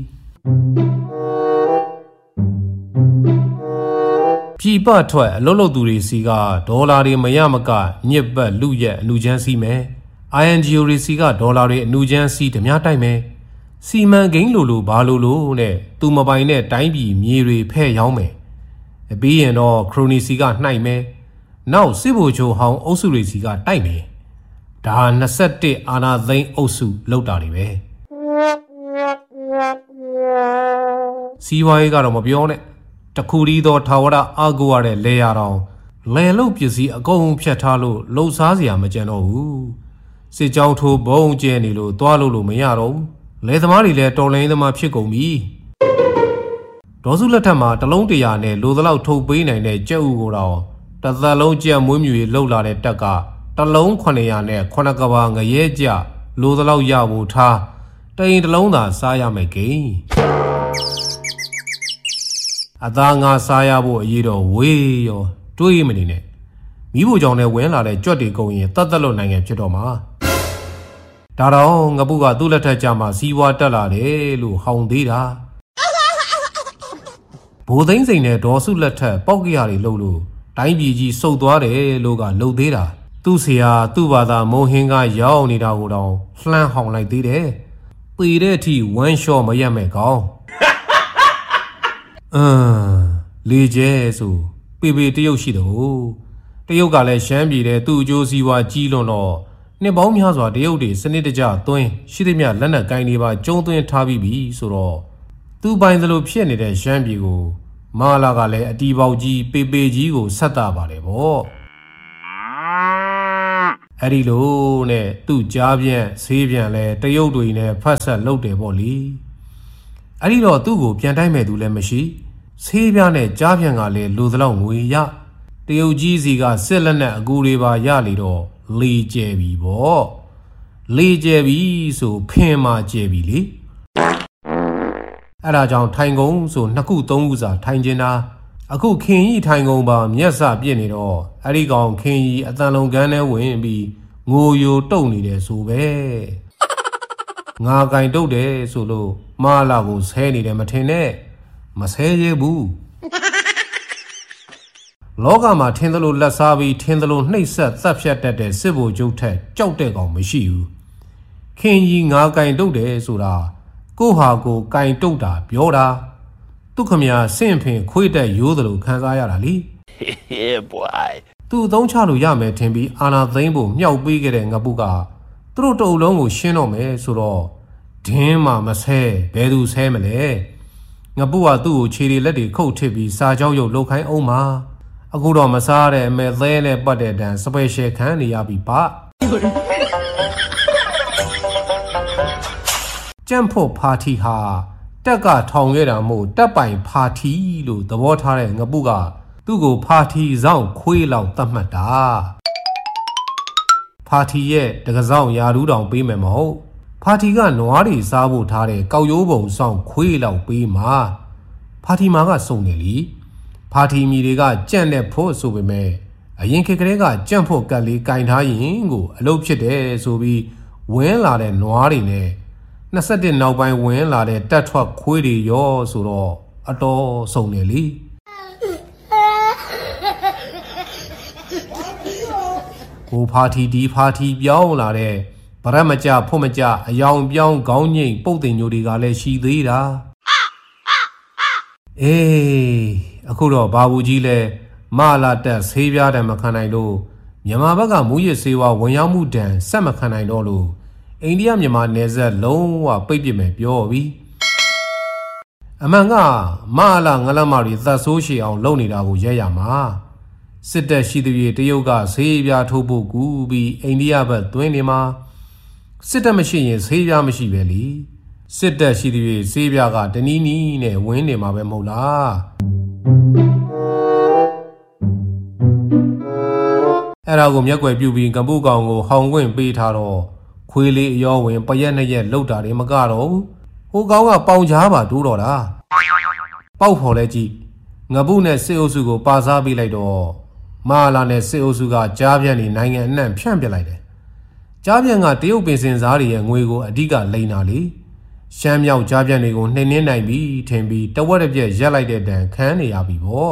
ပြည်ပထွက်အလုံးလုံးသူတွေစီကဒေါ်လာတွေမရမကညစ်ပတ်လူရက်အလူချမ်းစီမယ် I N G O တွေစီကဒေါ်လာတွေအလူချမ်းစီဓမြတိုက်မယ်စီမံကိန်းလိုလိုဘာလိုလိုနဲ့သူမပိုင်တဲ့တိုင်းပြည်မြေတွေဖဲ့ရောင်းမယ်ပြီးရင်တော့ခရိုနီစီကနှိုက်မယ်နောက်စစ်ဗိုလ်ချုပ်ဟောင်းအုပ်စုတွေစီကတိုက်မယ်ဒါနှစ်ဆယ့်တစ်အာဏာသိမ်းအုပ်စုလောက်တာတွေပဲစီဝါရေးကတော့မပြောနဲ့တခုတည်းသောထာဝရအာကိုရတဲ့လေယာတော်လဲလုတ်ပစ္စည်းအကုန်ဖြတ်ထားလို့လှုပ်ရှားစရာမကြံတော့ဘူးစစ်ကြောင်းထိုးဘုံကျဲနေလို့သွားလို့လို့မရတော့ဘူးလဲသမားတွေလည်းတော်လိုင်းသမားဖြစ်ကုန်ပြီဒေါ်စုလက်ထက်မှာတလုံးတရာနဲ့လိုသလောက်ထုတ်ပေးနိုင်တဲ့ကြက်ဥကိုတော့တသက်လုံးကြက်မွေးမြူရေးလှုပ်လာတဲ့တက်ကတလုံးခုနှစ်ရာနဲ့ခုနှစ်ကဘာငရဲကြလိုသလောက်ရဖို့ထားတရင်တလုံးသာစားရမယ်ကိန်းအသားငါစားရဖို့အရေးတော့ဝေးရောတွေးမနေနဲ့မိဖို့ကြောင့်လည်းဝင်လာတဲ့ကြွက်တွေကုန်ရင်တတ်တလွတ်နိုင်ငံဖြစ်တော့မှာဒါတော့ငပုကသူ့လက်ထက်ကြမှာစီးပွားတက်လာတယ်လို့ဟောင်းသေးတာဘိုးသိန်းစိန်နဲ့ဒေါ်စုလက်ထက်ပောက်ကရတွေလှုပ်လို့တိုင်းပြည်ကြီးစုပ်သွားတယ်လို့ကလှုပ်သေးတာသူ့ဆရာသူ့ဘာသာမုံဟင်းကရောက်နေတာကိုတော့လှမ်းဟောင်းလိုက်သေးတယ်ပေတဲ့အထိဝမ်းလျှော့မရက်မဲ့ကောင်းအင်းလေကျဲဆိုပေပေတရုတ်ရှိတော့တရုတ်ကလည်းရှမ်းပြည်တဲ့သူ့အကျိုးစီးပွားကြီးလွန်တော့နှစ်ပေါင်းများစွာတရုတ်တွေစနစ်တကျသွင်းရှိသမျှလက်နက်ကိုင်းတွေပါကျုံသွင်းထားပြီးပြီဆိုတော့သူ့ပိုင်သလိုဖြစ်နေတဲ့ရှမ်းပြည်ကိုမာလာကလည်းအတီပေါက်ကြီးပေပေကြီးကိုဆက်တာပါတယ်ဗောအဲ့ဒီလိုနဲ့သူ့ကြားပြန့်ဆေးပြန့်လဲတရုတ်တွေနဲ့ဖတ်ဆက်လုပ်တယ်ဗောလीအဲ့ဒီတော့သူ့ကိုပြန်တိုက်မဲ့သူလည်းမရှိဆေးပြားနဲ့ကြားပြန့်ကလည်းလိုသလောက်ငွေရတရုတ်ကြီးစီကစစ်လက်နဲ့အကူတွေပါရလေတော့လေကျဲပြီဗောလေကျဲပြီဆိုဖင်မာကျဲပြီလေအဲ့ဒါကြောင့်ထိုင်ကုန်ဆိုနှစ်ခုသုံးခုစာထိုင်ကျင်တာအခုခင်ကြီးထိုင်ကုန်ပါမျက်စပြစ်နေတော့အဲ့ဒီကောင်ခင်ကြီးအတန်လုံးကန်းထဲဝင်ပြီးငိုယိုတုတ်နေတယ်ဆိုပဲငါကင်တုတ်တယ်ဆိုလို့မာလာကိုဆဲနေတယ်မထင်နဲ့မဆဲရဘူးလောကမှာထင်းသလိုလက်စားပြီးထင်းသလိုနှိပ်စက်သတ်ဖြတ်တတ်တဲ့စစ်ဗိုလ်ချုပ်ထက်ကြောက်တဲ့ကောင်မရှိဘူးခင်ကြီးငါကင်တုတ်တယ်ဆိုတာကိုဟာကိုကင်တုတ်တာပြောတာသူခမရဆင့်ဖင်ခွေးတက်ရိုးသလိုခံစားရတာလေ Yeah boy သူ့အသုံးချလို့ရမယ်ထင်ပြီးအာနာသိန်းဖို့မြောက်ပေးခဲ့တဲ့ငပုကသူတို့တအုပ်လုံးကိုရှင်းတော့မယ်ဆိုတော့ဒင်းမှမဆဲဘယ်သူဆဲမလဲငငပုကသူ့ကိုခြေတွေလက်တွေခုတ်ထစ်ပြီးစာကြောက်ရုပ်လှုပ်ခိုင်းအောင်မှာအခုတော့မစားတဲ့အမဲသဲနဲ့ပတ်တဲ့တန်စပယ်ရှယ်ခံနေရပြီပါကျန့်ဖို့ပါတီဟာတက်ကထောင်ခဲ့တာမို့တက်ပိုင်ပါတီလို့သဘောထားတဲ့ငပုကသူ့ကိုပါတီဆောင်ခွေးလောက်သတ်မှတ်တာပါတီရဲ့တကဆောင်ယာရူးတောင်ပေးမယ်မဟုတ်ပါတီကနွားတွေစားဖို့ထားတဲ့ကောက်ရိုးပုံဆောင်ခွေးလောက်ပေးမှာပါတီမာကစုံနေလीပါတီမီတွေကကြန့်တဲ့ဖို့ဆိုပေမဲ့အရင်ခေတ်ကလေးကကြန့်ဖို့ကတ်လေးကင်ထားရင်ကိုအလုပ်ဖြစ်တယ်ဆိုပြီးဝင်းလာတဲ့နွားတွေနဲ့နှစ်ဆယ့်တစ်နောက်ပိုင်းဝင်းလာတဲ့တက်ထွက်ခွေးတွေရောဆိုတော့အတော်စုံနေလीကိုပါတီဒီပါတီပြောင်းလာတဲ့ဗရက်မကြဖို့မကြအယောင်ပြောင်းခေါင်းငိမ့်ပုတ်တင်ညိုတွေကလည်းရှိသေးတာအေးအခုတော့ဘာဘူးကြီးလဲမလာတက်ဆေးပြားတယ်မခံနိုင်လို့မြန်မာဘက်ကမူရစ်ဆေးဝါးဝင်ရောက်မှုတန်ဆက်မခံနိုင်တော့လို့အိန္ဒိယမြန်မာနယ်စပ်လုံးဝပိတ်ပစ်မယ်ပြောပြီးအမှန်ကမလာငလမတွေသတ်ဆိုးရှည်အောင်လုပ်နေတာကိုရဲရမှာစစ်တပ်ရှိသူတွေတရုတ်ကဆေးပြားထိုးဖို့ကူပြီးအိန္ဒိယဘက်သွင်းနေမှာစစ်တပ်မရှိရင်ဆေးပြားမရှိပဲလीစစ်တပ်ရှိသူတွေဆေးပြားကတနီးနီးနဲ့ဝင်းနေမှာပဲမဟုတ်လားအဲ့ဒါကိုမျက်ွယ်ပြုတ်ပြီးကပုကောင်ကိုဟောင်ခွင့်ပေးထားတော့ခွေးလေးအရောဝင်ပရက်နှစ်ရက်လှုပ်တာတွေမကတော့ဘူးဟိုကောင်ကပေါင်ချားပါတိုးတော့တာပေါက်ဖော်လဲကြည့်ငပုနဲ့စစ်အုပ်စုကိုပါစားပေးလိုက်တော့မဟာလာနဲ့စစ်အုပ်စုကကြားပြန့်နေနိုင်ငံအနှံ့ဖြန့်ပြလိုက်တယ်ကြားပြန့်ကတရုတ်ပင်စင်စားတွေရဲ့ငွေကိုအဓိကလိန်တာလေရှမ်းမြောက်ကြားပြန့်တွေကိုနှိမ့်နှင်းနိုင်ပြီးထင်ပြီးတဝက်တစ်ပြက်ရက်လိုက်တဲ့တန်ခန်းနေရပြီပေါ့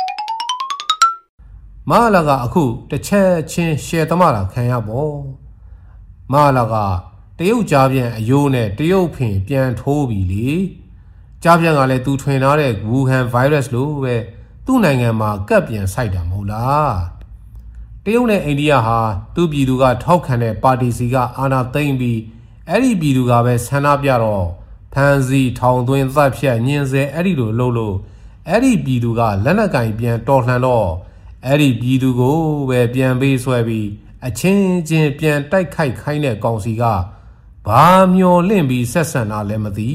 မဟာလာကအခုတစ်ချက်ချင်းရှယ်သမားတာခံရပေါ့မဟာလာကတရုတ်ကြားပြန့်အယိုးနဲ့တရုတ်ဖင်ပြန်ထိုးပြီလေကြားပြန့်ကလည်းသူထွင်ထားတဲ့ဝူဟန်ဗိုင်းရပ်စ်လိုပဲသူ့နိုင်ငံမှာကပ်ပြန်ဆိုင်တာမဟုတ်လားတရုတ်နဲ့အိန္ဒိယဟာသူ့ပြည်သူကထောက်ခံတဲ့ပါတီစီကအာဏာသိမ်းပြီးအဲ့ဒီပြည်သူကပဲဆန္ဒပြတော့ဖမ်းဆီးထောင်သွင်းသတ်ဖြတ်ညှဉ်းဆဲအဲ့ဒီလိုလုပ်လို့အဲ့ဒီပြည်သူကလက်နက်ကင်ပြန်တော်လှန်တော့အဲ့ဒီပြည်သူကိုပဲပြန်ပေးဆွဲပြီးအချင်းချင်းပြန်တိုက်ခိုက်ခိုင်းတဲ့ကောင်စီကဘာမျောလင့်ပြီးဆက်ဆံတာလဲမသိ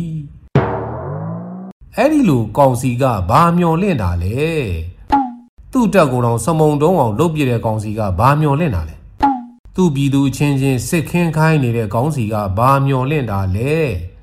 အဲ့ဒီလိုကောင်စီကဘာမျောလင့်တာလဲသူ့တက်ကောင်တော်စမုံတုံးအောင်လုပ်ပြတဲ့ကောင်စီကဘာမျောလင့်တာလဲသူ့ပြည်သူချင်းချင်းစစ်ခင်းခိုင်းနေတဲ့ကောင်စီကဘာမျောလင့်တာလဲ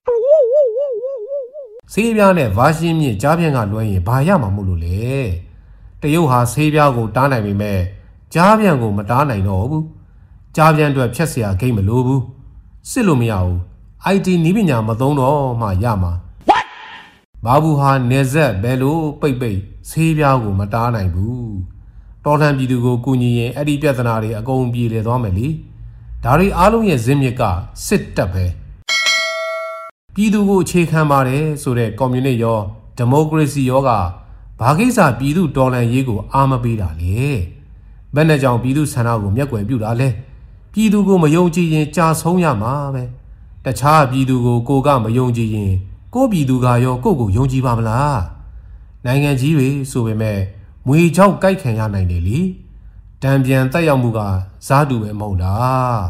ဆေးပြားနဲ့ဗာရှင်းမြင့်ကြားပြန့်ကလွှဲရင်ဘာရမှာမို့လို့လဲတရုတ်ဟာဆေးပြားကိုတားနိုင်ပေမဲ့ကြားပြန့်ကိုမတားနိုင်တော့ဘူးကြားပြန့်အတွက်ဖြတ်เสียဂိမ်းမလိုဘူးစစ်လို့မရဘူး အိုင် တီ နည်းပညာမသုံးတော့မှရမှာဘာဘူးဟာနေဆက်ဘယ်လိုပိတ်ပိတ်ဆေးပြားကိုမတားနိုင်ဘူးတော်လှန်ပြည်သူကိုကူညီရင်အဲ့ဒီပြဿနာတွေအကုန်ပြေလည်သွားမယ်လေဒါတွေအားလုံးရဲ့ဇင်းမြစ်ကစစ်တပ်ပဲပြည်သူကိုအခြေခံပါတယ်ဆိုတဲ့ကွန်မြူနစ်ရောဒီမိုကရေစီရောကဘာကိစ္စပြည်သူတော်လှန်ရေးကိုအားမပေးတာလေဘယ်နဲ့ကြောင့်ပြည်သူဆန္ဒကိုမျက်ကွယ်ပြုတာလဲပြည်သူကိုမယုံကြည်ရင်ကြာဆုံးရမှာပဲတခြားပြည်သူကိုကိုကမယုံကြည်ရင်ကိုပြည်သူကရောကိုကိုယုံကြည်ပါမလားနိုင်ငံကြီးတွေဆိုပေမဲ့မွေချောက်ကြိုက်ခံရနိုင်တယ်လေတံပြန်တက်ရောက်မှုကစားတူပဲမဟုတ်လား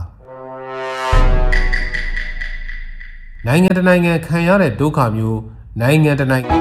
နိုင်ငံတနိုင်ငံခံရတဲ့ဒုက္ခမျိုးနိုင်ငံတနိုင်ငံ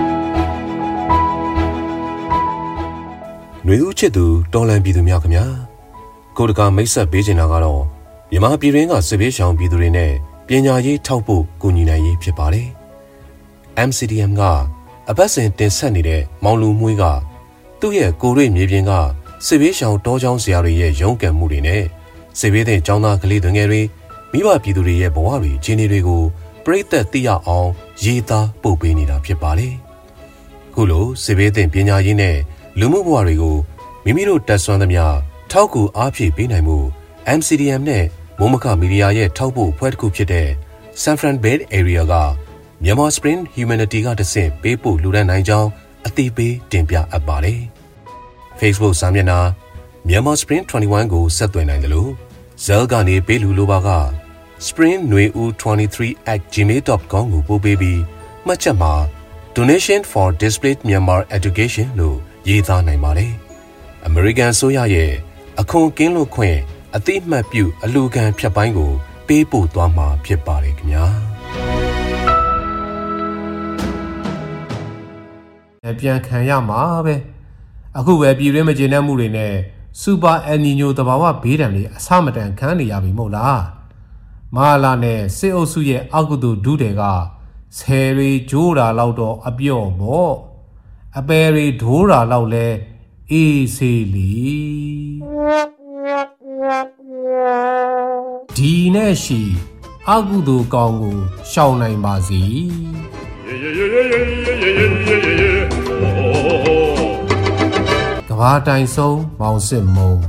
ຫນွေဦးချစ်သူတော်လန်ပြည်သူများခင်ဗျာကိုတကာမိတ်ဆက်ပေးချင်တာကတော့မြန်မာပြည်တွင်းကစစ်ဘေးရှောင်ပြည်သူတွေနဲ့ပညာရေးထောက်ဖို့ကူညီနိုင်ရေးဖြစ်ပါတယ် အမ် စီ ဒီ အမ် ကအပတ်စဉ်တင်ဆက်နေတဲ့မောင်လူမွေးကသူ့ရဲ့ကိုရိမြေပြင်ကစစ်ဘေးရှောင်တောကျောင်းဆရာတွေရဲ့ရုန်းကန်မှုတွေနဲ့စစ်ဘေးတဲ့ကျောင်းသားကလေးတွေငယ်တွေမိဘပြည်သူတွေရဲ့ဘဝတွေအခြေအနေတွေကိုပရိသတ်သိရအောင်ရေးသားပို့ပေးနေတာဖြစ်ပါတယ်ခုလိုစစ်ဘေးတဲ့ပညာရေးနဲ့လူမှုဘဝတွေကိုမိမိတို့တက်ဆွမ်းသမျှထောက်ကူအားဖြည့်ပေးနိုင်မှု အမ် စီ ဒီ အမ် နဲ့မိုးမခမီဒီယာရဲ့ထောက်ပို့ဖွဲ့တစ်ခုဖြစ်တဲ့ San Fran Bay Area ကမြန်မာ Spring Humanity ကတဆင့်ပေးပို့လူဒန်းနိုင်ကြောင်းအသိပေးတင်ပြအပ်ပါတယ်။ Facebook စာမျက်နှာမြန်မာ Spring ၂၁ကိုဆက်သွယ်နိုင်တယ်လို့ Zell ကနေပေးလူလိုပါက spring nui u twenty-three at gmail dot com ကိုပို့ပေးပြီးမှတ်ချက်မှာဒ Donation for Displaced Myanmar Education လို့ရေးသားနိုင်ပါတယ်။ American ဆိုရရဲ့အခွန်ကင်းလွတ်ခွင့်အသိမှတ်ပြုအလူခံဖြတ်ပိုင်းကိုပေးပို့သွားမှာဖြစ်ပါတယ်ခင်ဗျာ။ပြန်ခံရမှာပဲအခုပဲပြည်တွင်းမကျေနပ်မှုတွေနဲ့စူပါအယ်နီညိုသဘာဝဘေးဒဏ်တွေအဆမတန်ခံနေရပြီမဟုတ်လား။မဟာလာနဲ့စစ်အုပ်စုရဲ့အောက်ကုဒုတွေကဆယ်ရီဂျိုးတာလောက်တော့အပြော့ပေါ့အပယ်ရီဒိုးတာလောက်လဲအေးစေးလီဒီနဲ့ရှိအကုသိုလ်ကောင်းကိုရှောင်နိုင်ပါစေကဘာတိုင်ဆုံးမောင်စစ်မုံ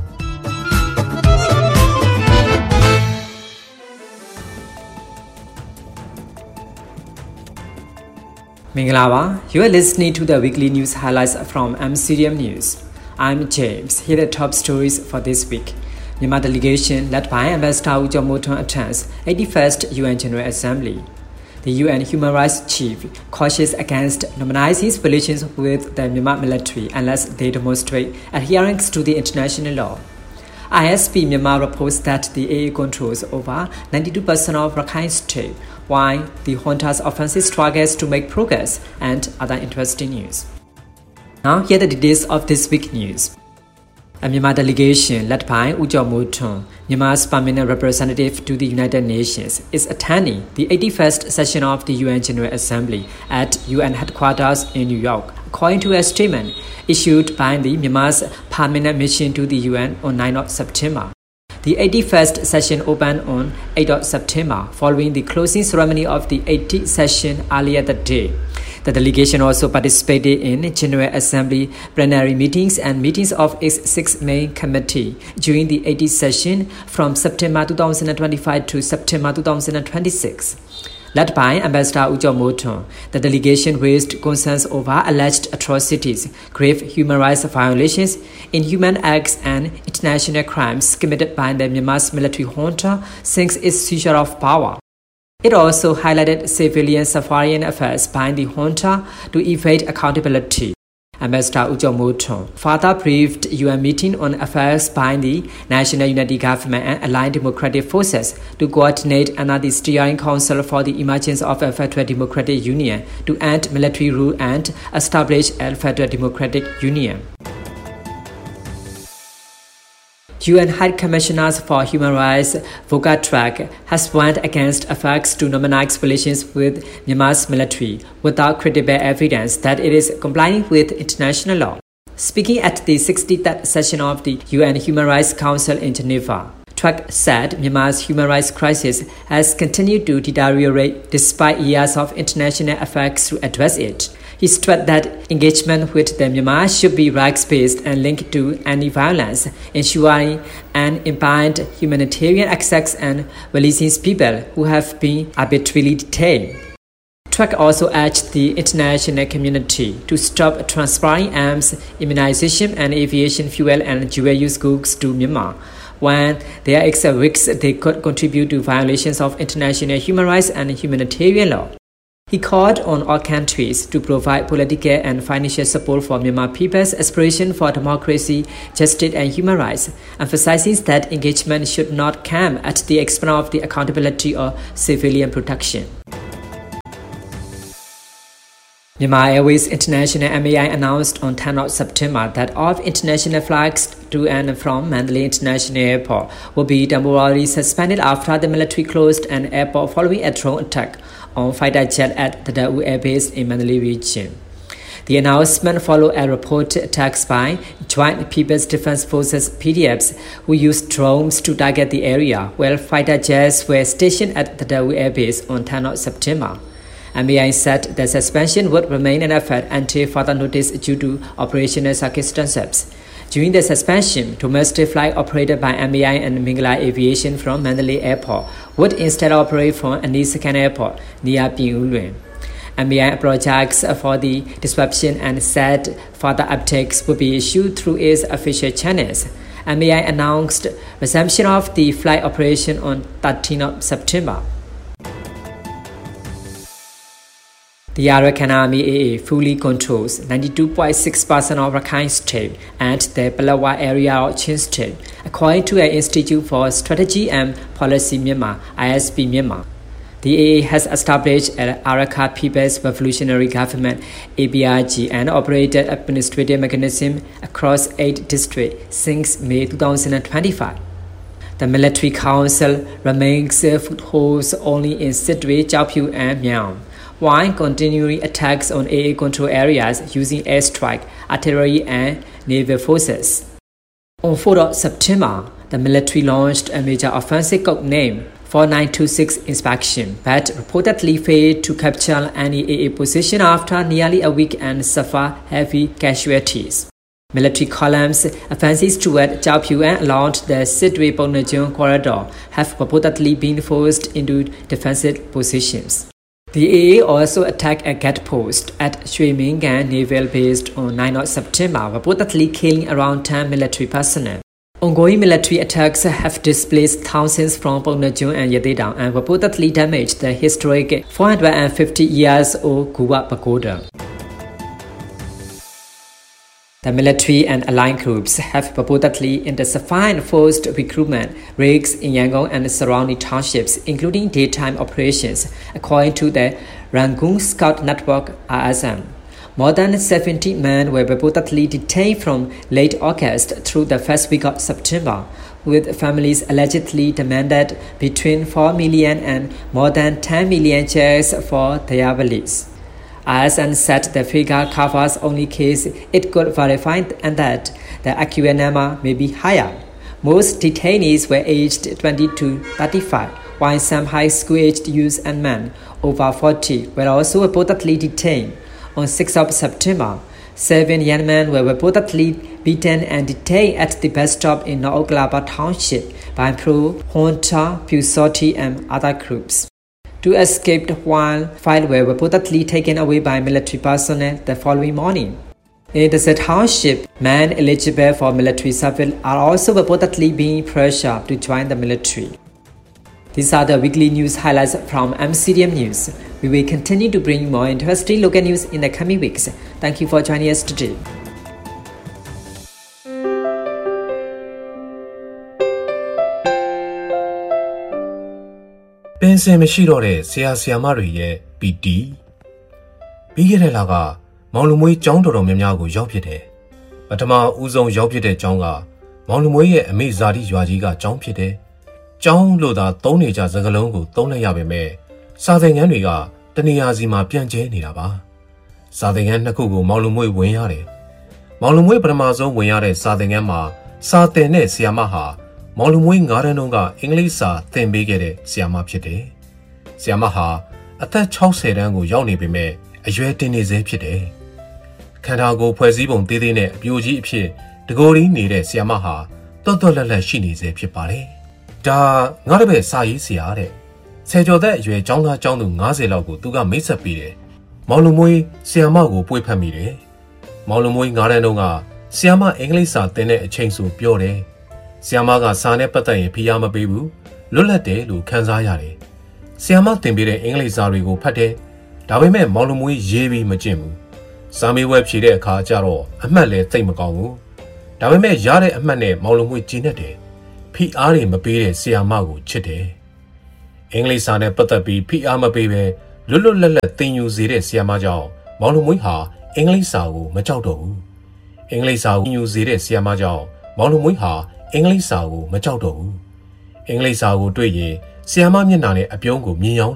Mingalaba, you are listening to the weekly news highlights from M C D M News. I'm James. Here are the top stories for this week. Myanmar delegation led by Ambassador U Chaw Moe Tun attends eighty-first U N General Assembly. The U N Human Rights Chief cautions against normalizing relations with the Myanmar military unless they demonstrate adherence to the international law. I S P Myanmar reports that the A A controls over ninety-two percent of Rakhine State, while the junta's offensive struggles to make progress, and other interesting news. Now here are the details of this week's news. A Myanmar delegation led by U Chaw Moe Tun, Myanmar's permanent representative to the United Nations, is attending the eighty-first session of the U N General Assembly at U N headquarters in New York, according to a statement issued by the Myanmar's permanent mission to the U N on ninth of September. The eighty-first session opened on eighth of September, following the closing ceremony of the eightieth session earlier that day. The delegation also participated in General Assembly plenary meetings and meetings of its six main committees during the eightieth session from September twenty twenty-five to September twenty twenty-six. Led by Ambassador U Chaw Moe Tun, the delegation raised concerns over alleged atrocities, grave human rights violations, inhuman acts, and international crimes committed by the Myanmar's military junta since its seizure of power. It also highlighted civilian suffering efforts by the junta to evade accountability. Ambassador U Chaw Moe Tun further briefed U N meeting on affairs by the National Unity Government and Allied Democratic Forces to coordinate under the Steering Council for the emergence of a Federal Democratic Union to end military rule and establish a Federal Democratic Union. U N High Commissioners for Human Rights Volker Turk has warned against efforts to normalize relations with Myanmar's military without credible evidence that it is complying with international law. Speaking at the sixty-third session of the U N Human Rights Council in Geneva, Turk said Myanmar's human rights crisis has continued to deteriorate despite years of international efforts to address it. He stressed that engagement with the Myanmar should be rights-based and linked to anti-violence, ensuring an imbibed humanitarian access and releasing people who have been arbitrarily detained. Turk also urged the international community to stop transferring arms, immunization, and aviation fuel and dual-use goods to Myanmar, when there is a risk they could contribute to violations of international human rights and humanitarian law. He called on all countries to provide political and financial support for Myanmar people's aspiration for democracy, justice, and human rights, emphasizing that engagement should not come at the expense of the accountability or civilian protection. Myanmar Airways International M A I announced on tenth of September that all international flights to and from Mandalay International Airport will be temporarily suspended after the military closed an airport following a drone attack on fighter jet at the Daewoo Air Base in Mandalay region. The announcement followed a reported attacks by Joint People's Defense Forces P D Fs who used drones to target the area while fighter jets were stationed at the Daewoo Air Base on tenth of September. M A I said the suspension would remain in effect until further notice due to operational circumstances. During the suspension, domestic flight operated by M A I and Mingla Aviation from Mandalay Airport would instead operate from Anisakan Airport near Pingyulwen. M A I apologized for the disruption and said further updates would be issued through its official channels. M A I announced resumption of the flight operation on thirteenth of September. The Arakan Army A A fully controls ninety-two point six percent of Rakhine State and the Palawa area of Chin State, according to an Institute for Strategy and Policy Myanmar, I S P Myanmar. The A A has established an Arakan People's Revolutionary Government A P R G and operated administrative mechanism across eight districts since May twenty twenty-five. The military council remains footholds only in Sidwe, Chaopyu and Miao, while continuing attacks on A A control areas using airstrike, artillery and naval forces. On fourth of September, the military launched a major offensive codenamed four nine two six inspection, but reportedly failed to capture any A A position after nearly a week and suffer heavy casualties. Military columns offensives toward Chaopyu and along the Sidwe-Ponajong corridor have reportedly been forced into defensive positions. The A A also attacked a gate post at Shui-Mingan Naval Base on ninth of September, reportedly killing around ten military personnel. Ongoing military attacks have displaced thousands from Ponajong and Yatidang and reportedly damaged the historic four hundred fifty years old Guwa Pagoda. The military and allied groups have reportedly intensified forced recruitment raids in Yangon and surrounding townships, including daytime operations, according to the Rangoon Scout Network R S M. More than seventy men were reportedly detained from late August through the first week of September, with families allegedly demanded between four million and more than ten million shares for their release. R S M said the figure covers only case it could verify and that the accurate number may be higher. Most detainees were aged twenty to thirty-five, while some high school-aged youths and men over forty were also reportedly detained. On sixth of September, seven young men were reportedly beaten and detained at the bus stop in North Oglaba Township by Pro, Honta, Pusoti and other groups. Two escaped while five were reportedly taken away by military personnel the following morning. In the said township, men eligible for military service are also reportedly being pressured to join the military. These are the weekly news highlights from M C D M News. We will continue to bring more interesting local news in the coming weeks. Thank you for joining us today. ပင်စင်မရှိတော့တဲ့ဆရာဆရာမတွေရဲ့ ပီ တီ ပြီးခဲ့တဲ့လကမောင်လူမွေးကျောင်းတော်တော်များများကိုရောက်ဖြစ်တယ်။ပထမဦးဆုံးရောက်ဖြစ်တဲ့ကျောင်းကမောင်လူမွေးရဲ့အမေဇာတိရွာကြီးကကျောင်းဖြစ်တယ်။ကျောင်းလို့သာသုံးနေကြစကားလုံးကိုသုံးလိုက်ရပေမဲ့စာသင်ခန်းတွေကတနေရာစီမှာပြန့်ကျဲနေတာပါ။စာသင်ခန်းနှစ်ခုကိုမောင်လူမွေးဝင်ရတယ်။မောင်လူမွေးပထမဆုံးဝင်ရတဲ့စာသင်ခန်းမှာစာသင်တဲ့ဆရာမဟာမောင်လူမွေးငါးတန်းတုန်းကအင်္ဂလိပ်စာသင်ပေးခဲ့တဲ့ဆရာမဖြစ်တယ်။ဆရာမဟာအသက်၆၀တန်းကိုရောက်နေပေမဲ့အရွယ်တင်နေစေဖြစ်တယ်။ခန္ဓာကိုယ်ဖွဲ့စည်းပုံသေးသေးနဲ့အပြိုကြီးအဖြစ်တကိုယ်ရင်းနေတဲ့ဆရာမဟာတွတ်တွတ်လက်လက်ရှိနေစေဖြစ်ပါတယ်။ဒါငါတပည့်စာရေးဆရာတဲ့။ဆယ်ကျော်သက်အရွယ်ကျောင်းသားကျောင်းသူ၅၀လောက်ကိုသူကမိတ်ဆက်ပေးတယ်။မောင်လူမွေးဆရာမကိုပွေ့ဖက်မိတယ်။မောင်လူမွေးငါးတန်းတုန်းကဆရာမအင်္ဂလိပ်စာသင်တဲ့အချိန်ဆိုပြောတယ်။ဆရာမကစာနဲ့ပတ်သက်ရင်ဖိအားမပေးဘူးလွတ်လပ်တယ်လို့ခန်းစားရတယ်။ဆရာမသင်ပေးတဲ့အင်္ဂလိပ်စာတွေကိုဖတ်တယ်။ဒါပေမဲ့မောင်လူမွေးရေးပြီးမကျင့်ဘူး။စာမေးပွဲဖြေတဲ့အခါကျတော့အမှတ်လည်းသိပ်မကောင်းဘူး။ဒါပေမဲ့ရတဲ့အမှတ်နဲ့မောင်လူမွေးကျင့်တတ်တယ်။ဖိအားတွေမပေးတဲ့ဆရာမကိုချစ်တယ်။အင်္ဂလိပ်စာနဲ့ပတ်သက်ပြီးဖိအားမပေးပဲလွတ်လွတ်လပ်လပ်သင်ယူစေတဲ့ဆရာမကြောင့်မောင်လူမွေးဟာအင်္ဂလိပ်စာကိုမကြောက်တော့ဘူး။အင်္ဂလိပ်စာကိုသင်ယူစေတဲ့ဆရာမကြောင့်မောင်လူမွေးဟာအင်္ဂလိပ်စာကိုမကြောက်တော့ဘူး။အင်္ဂလိပ်စာကိုတွေ့ရင်ဆီယာမမျက်နှာနဲ့အပြုံးကိုမြင်အောင်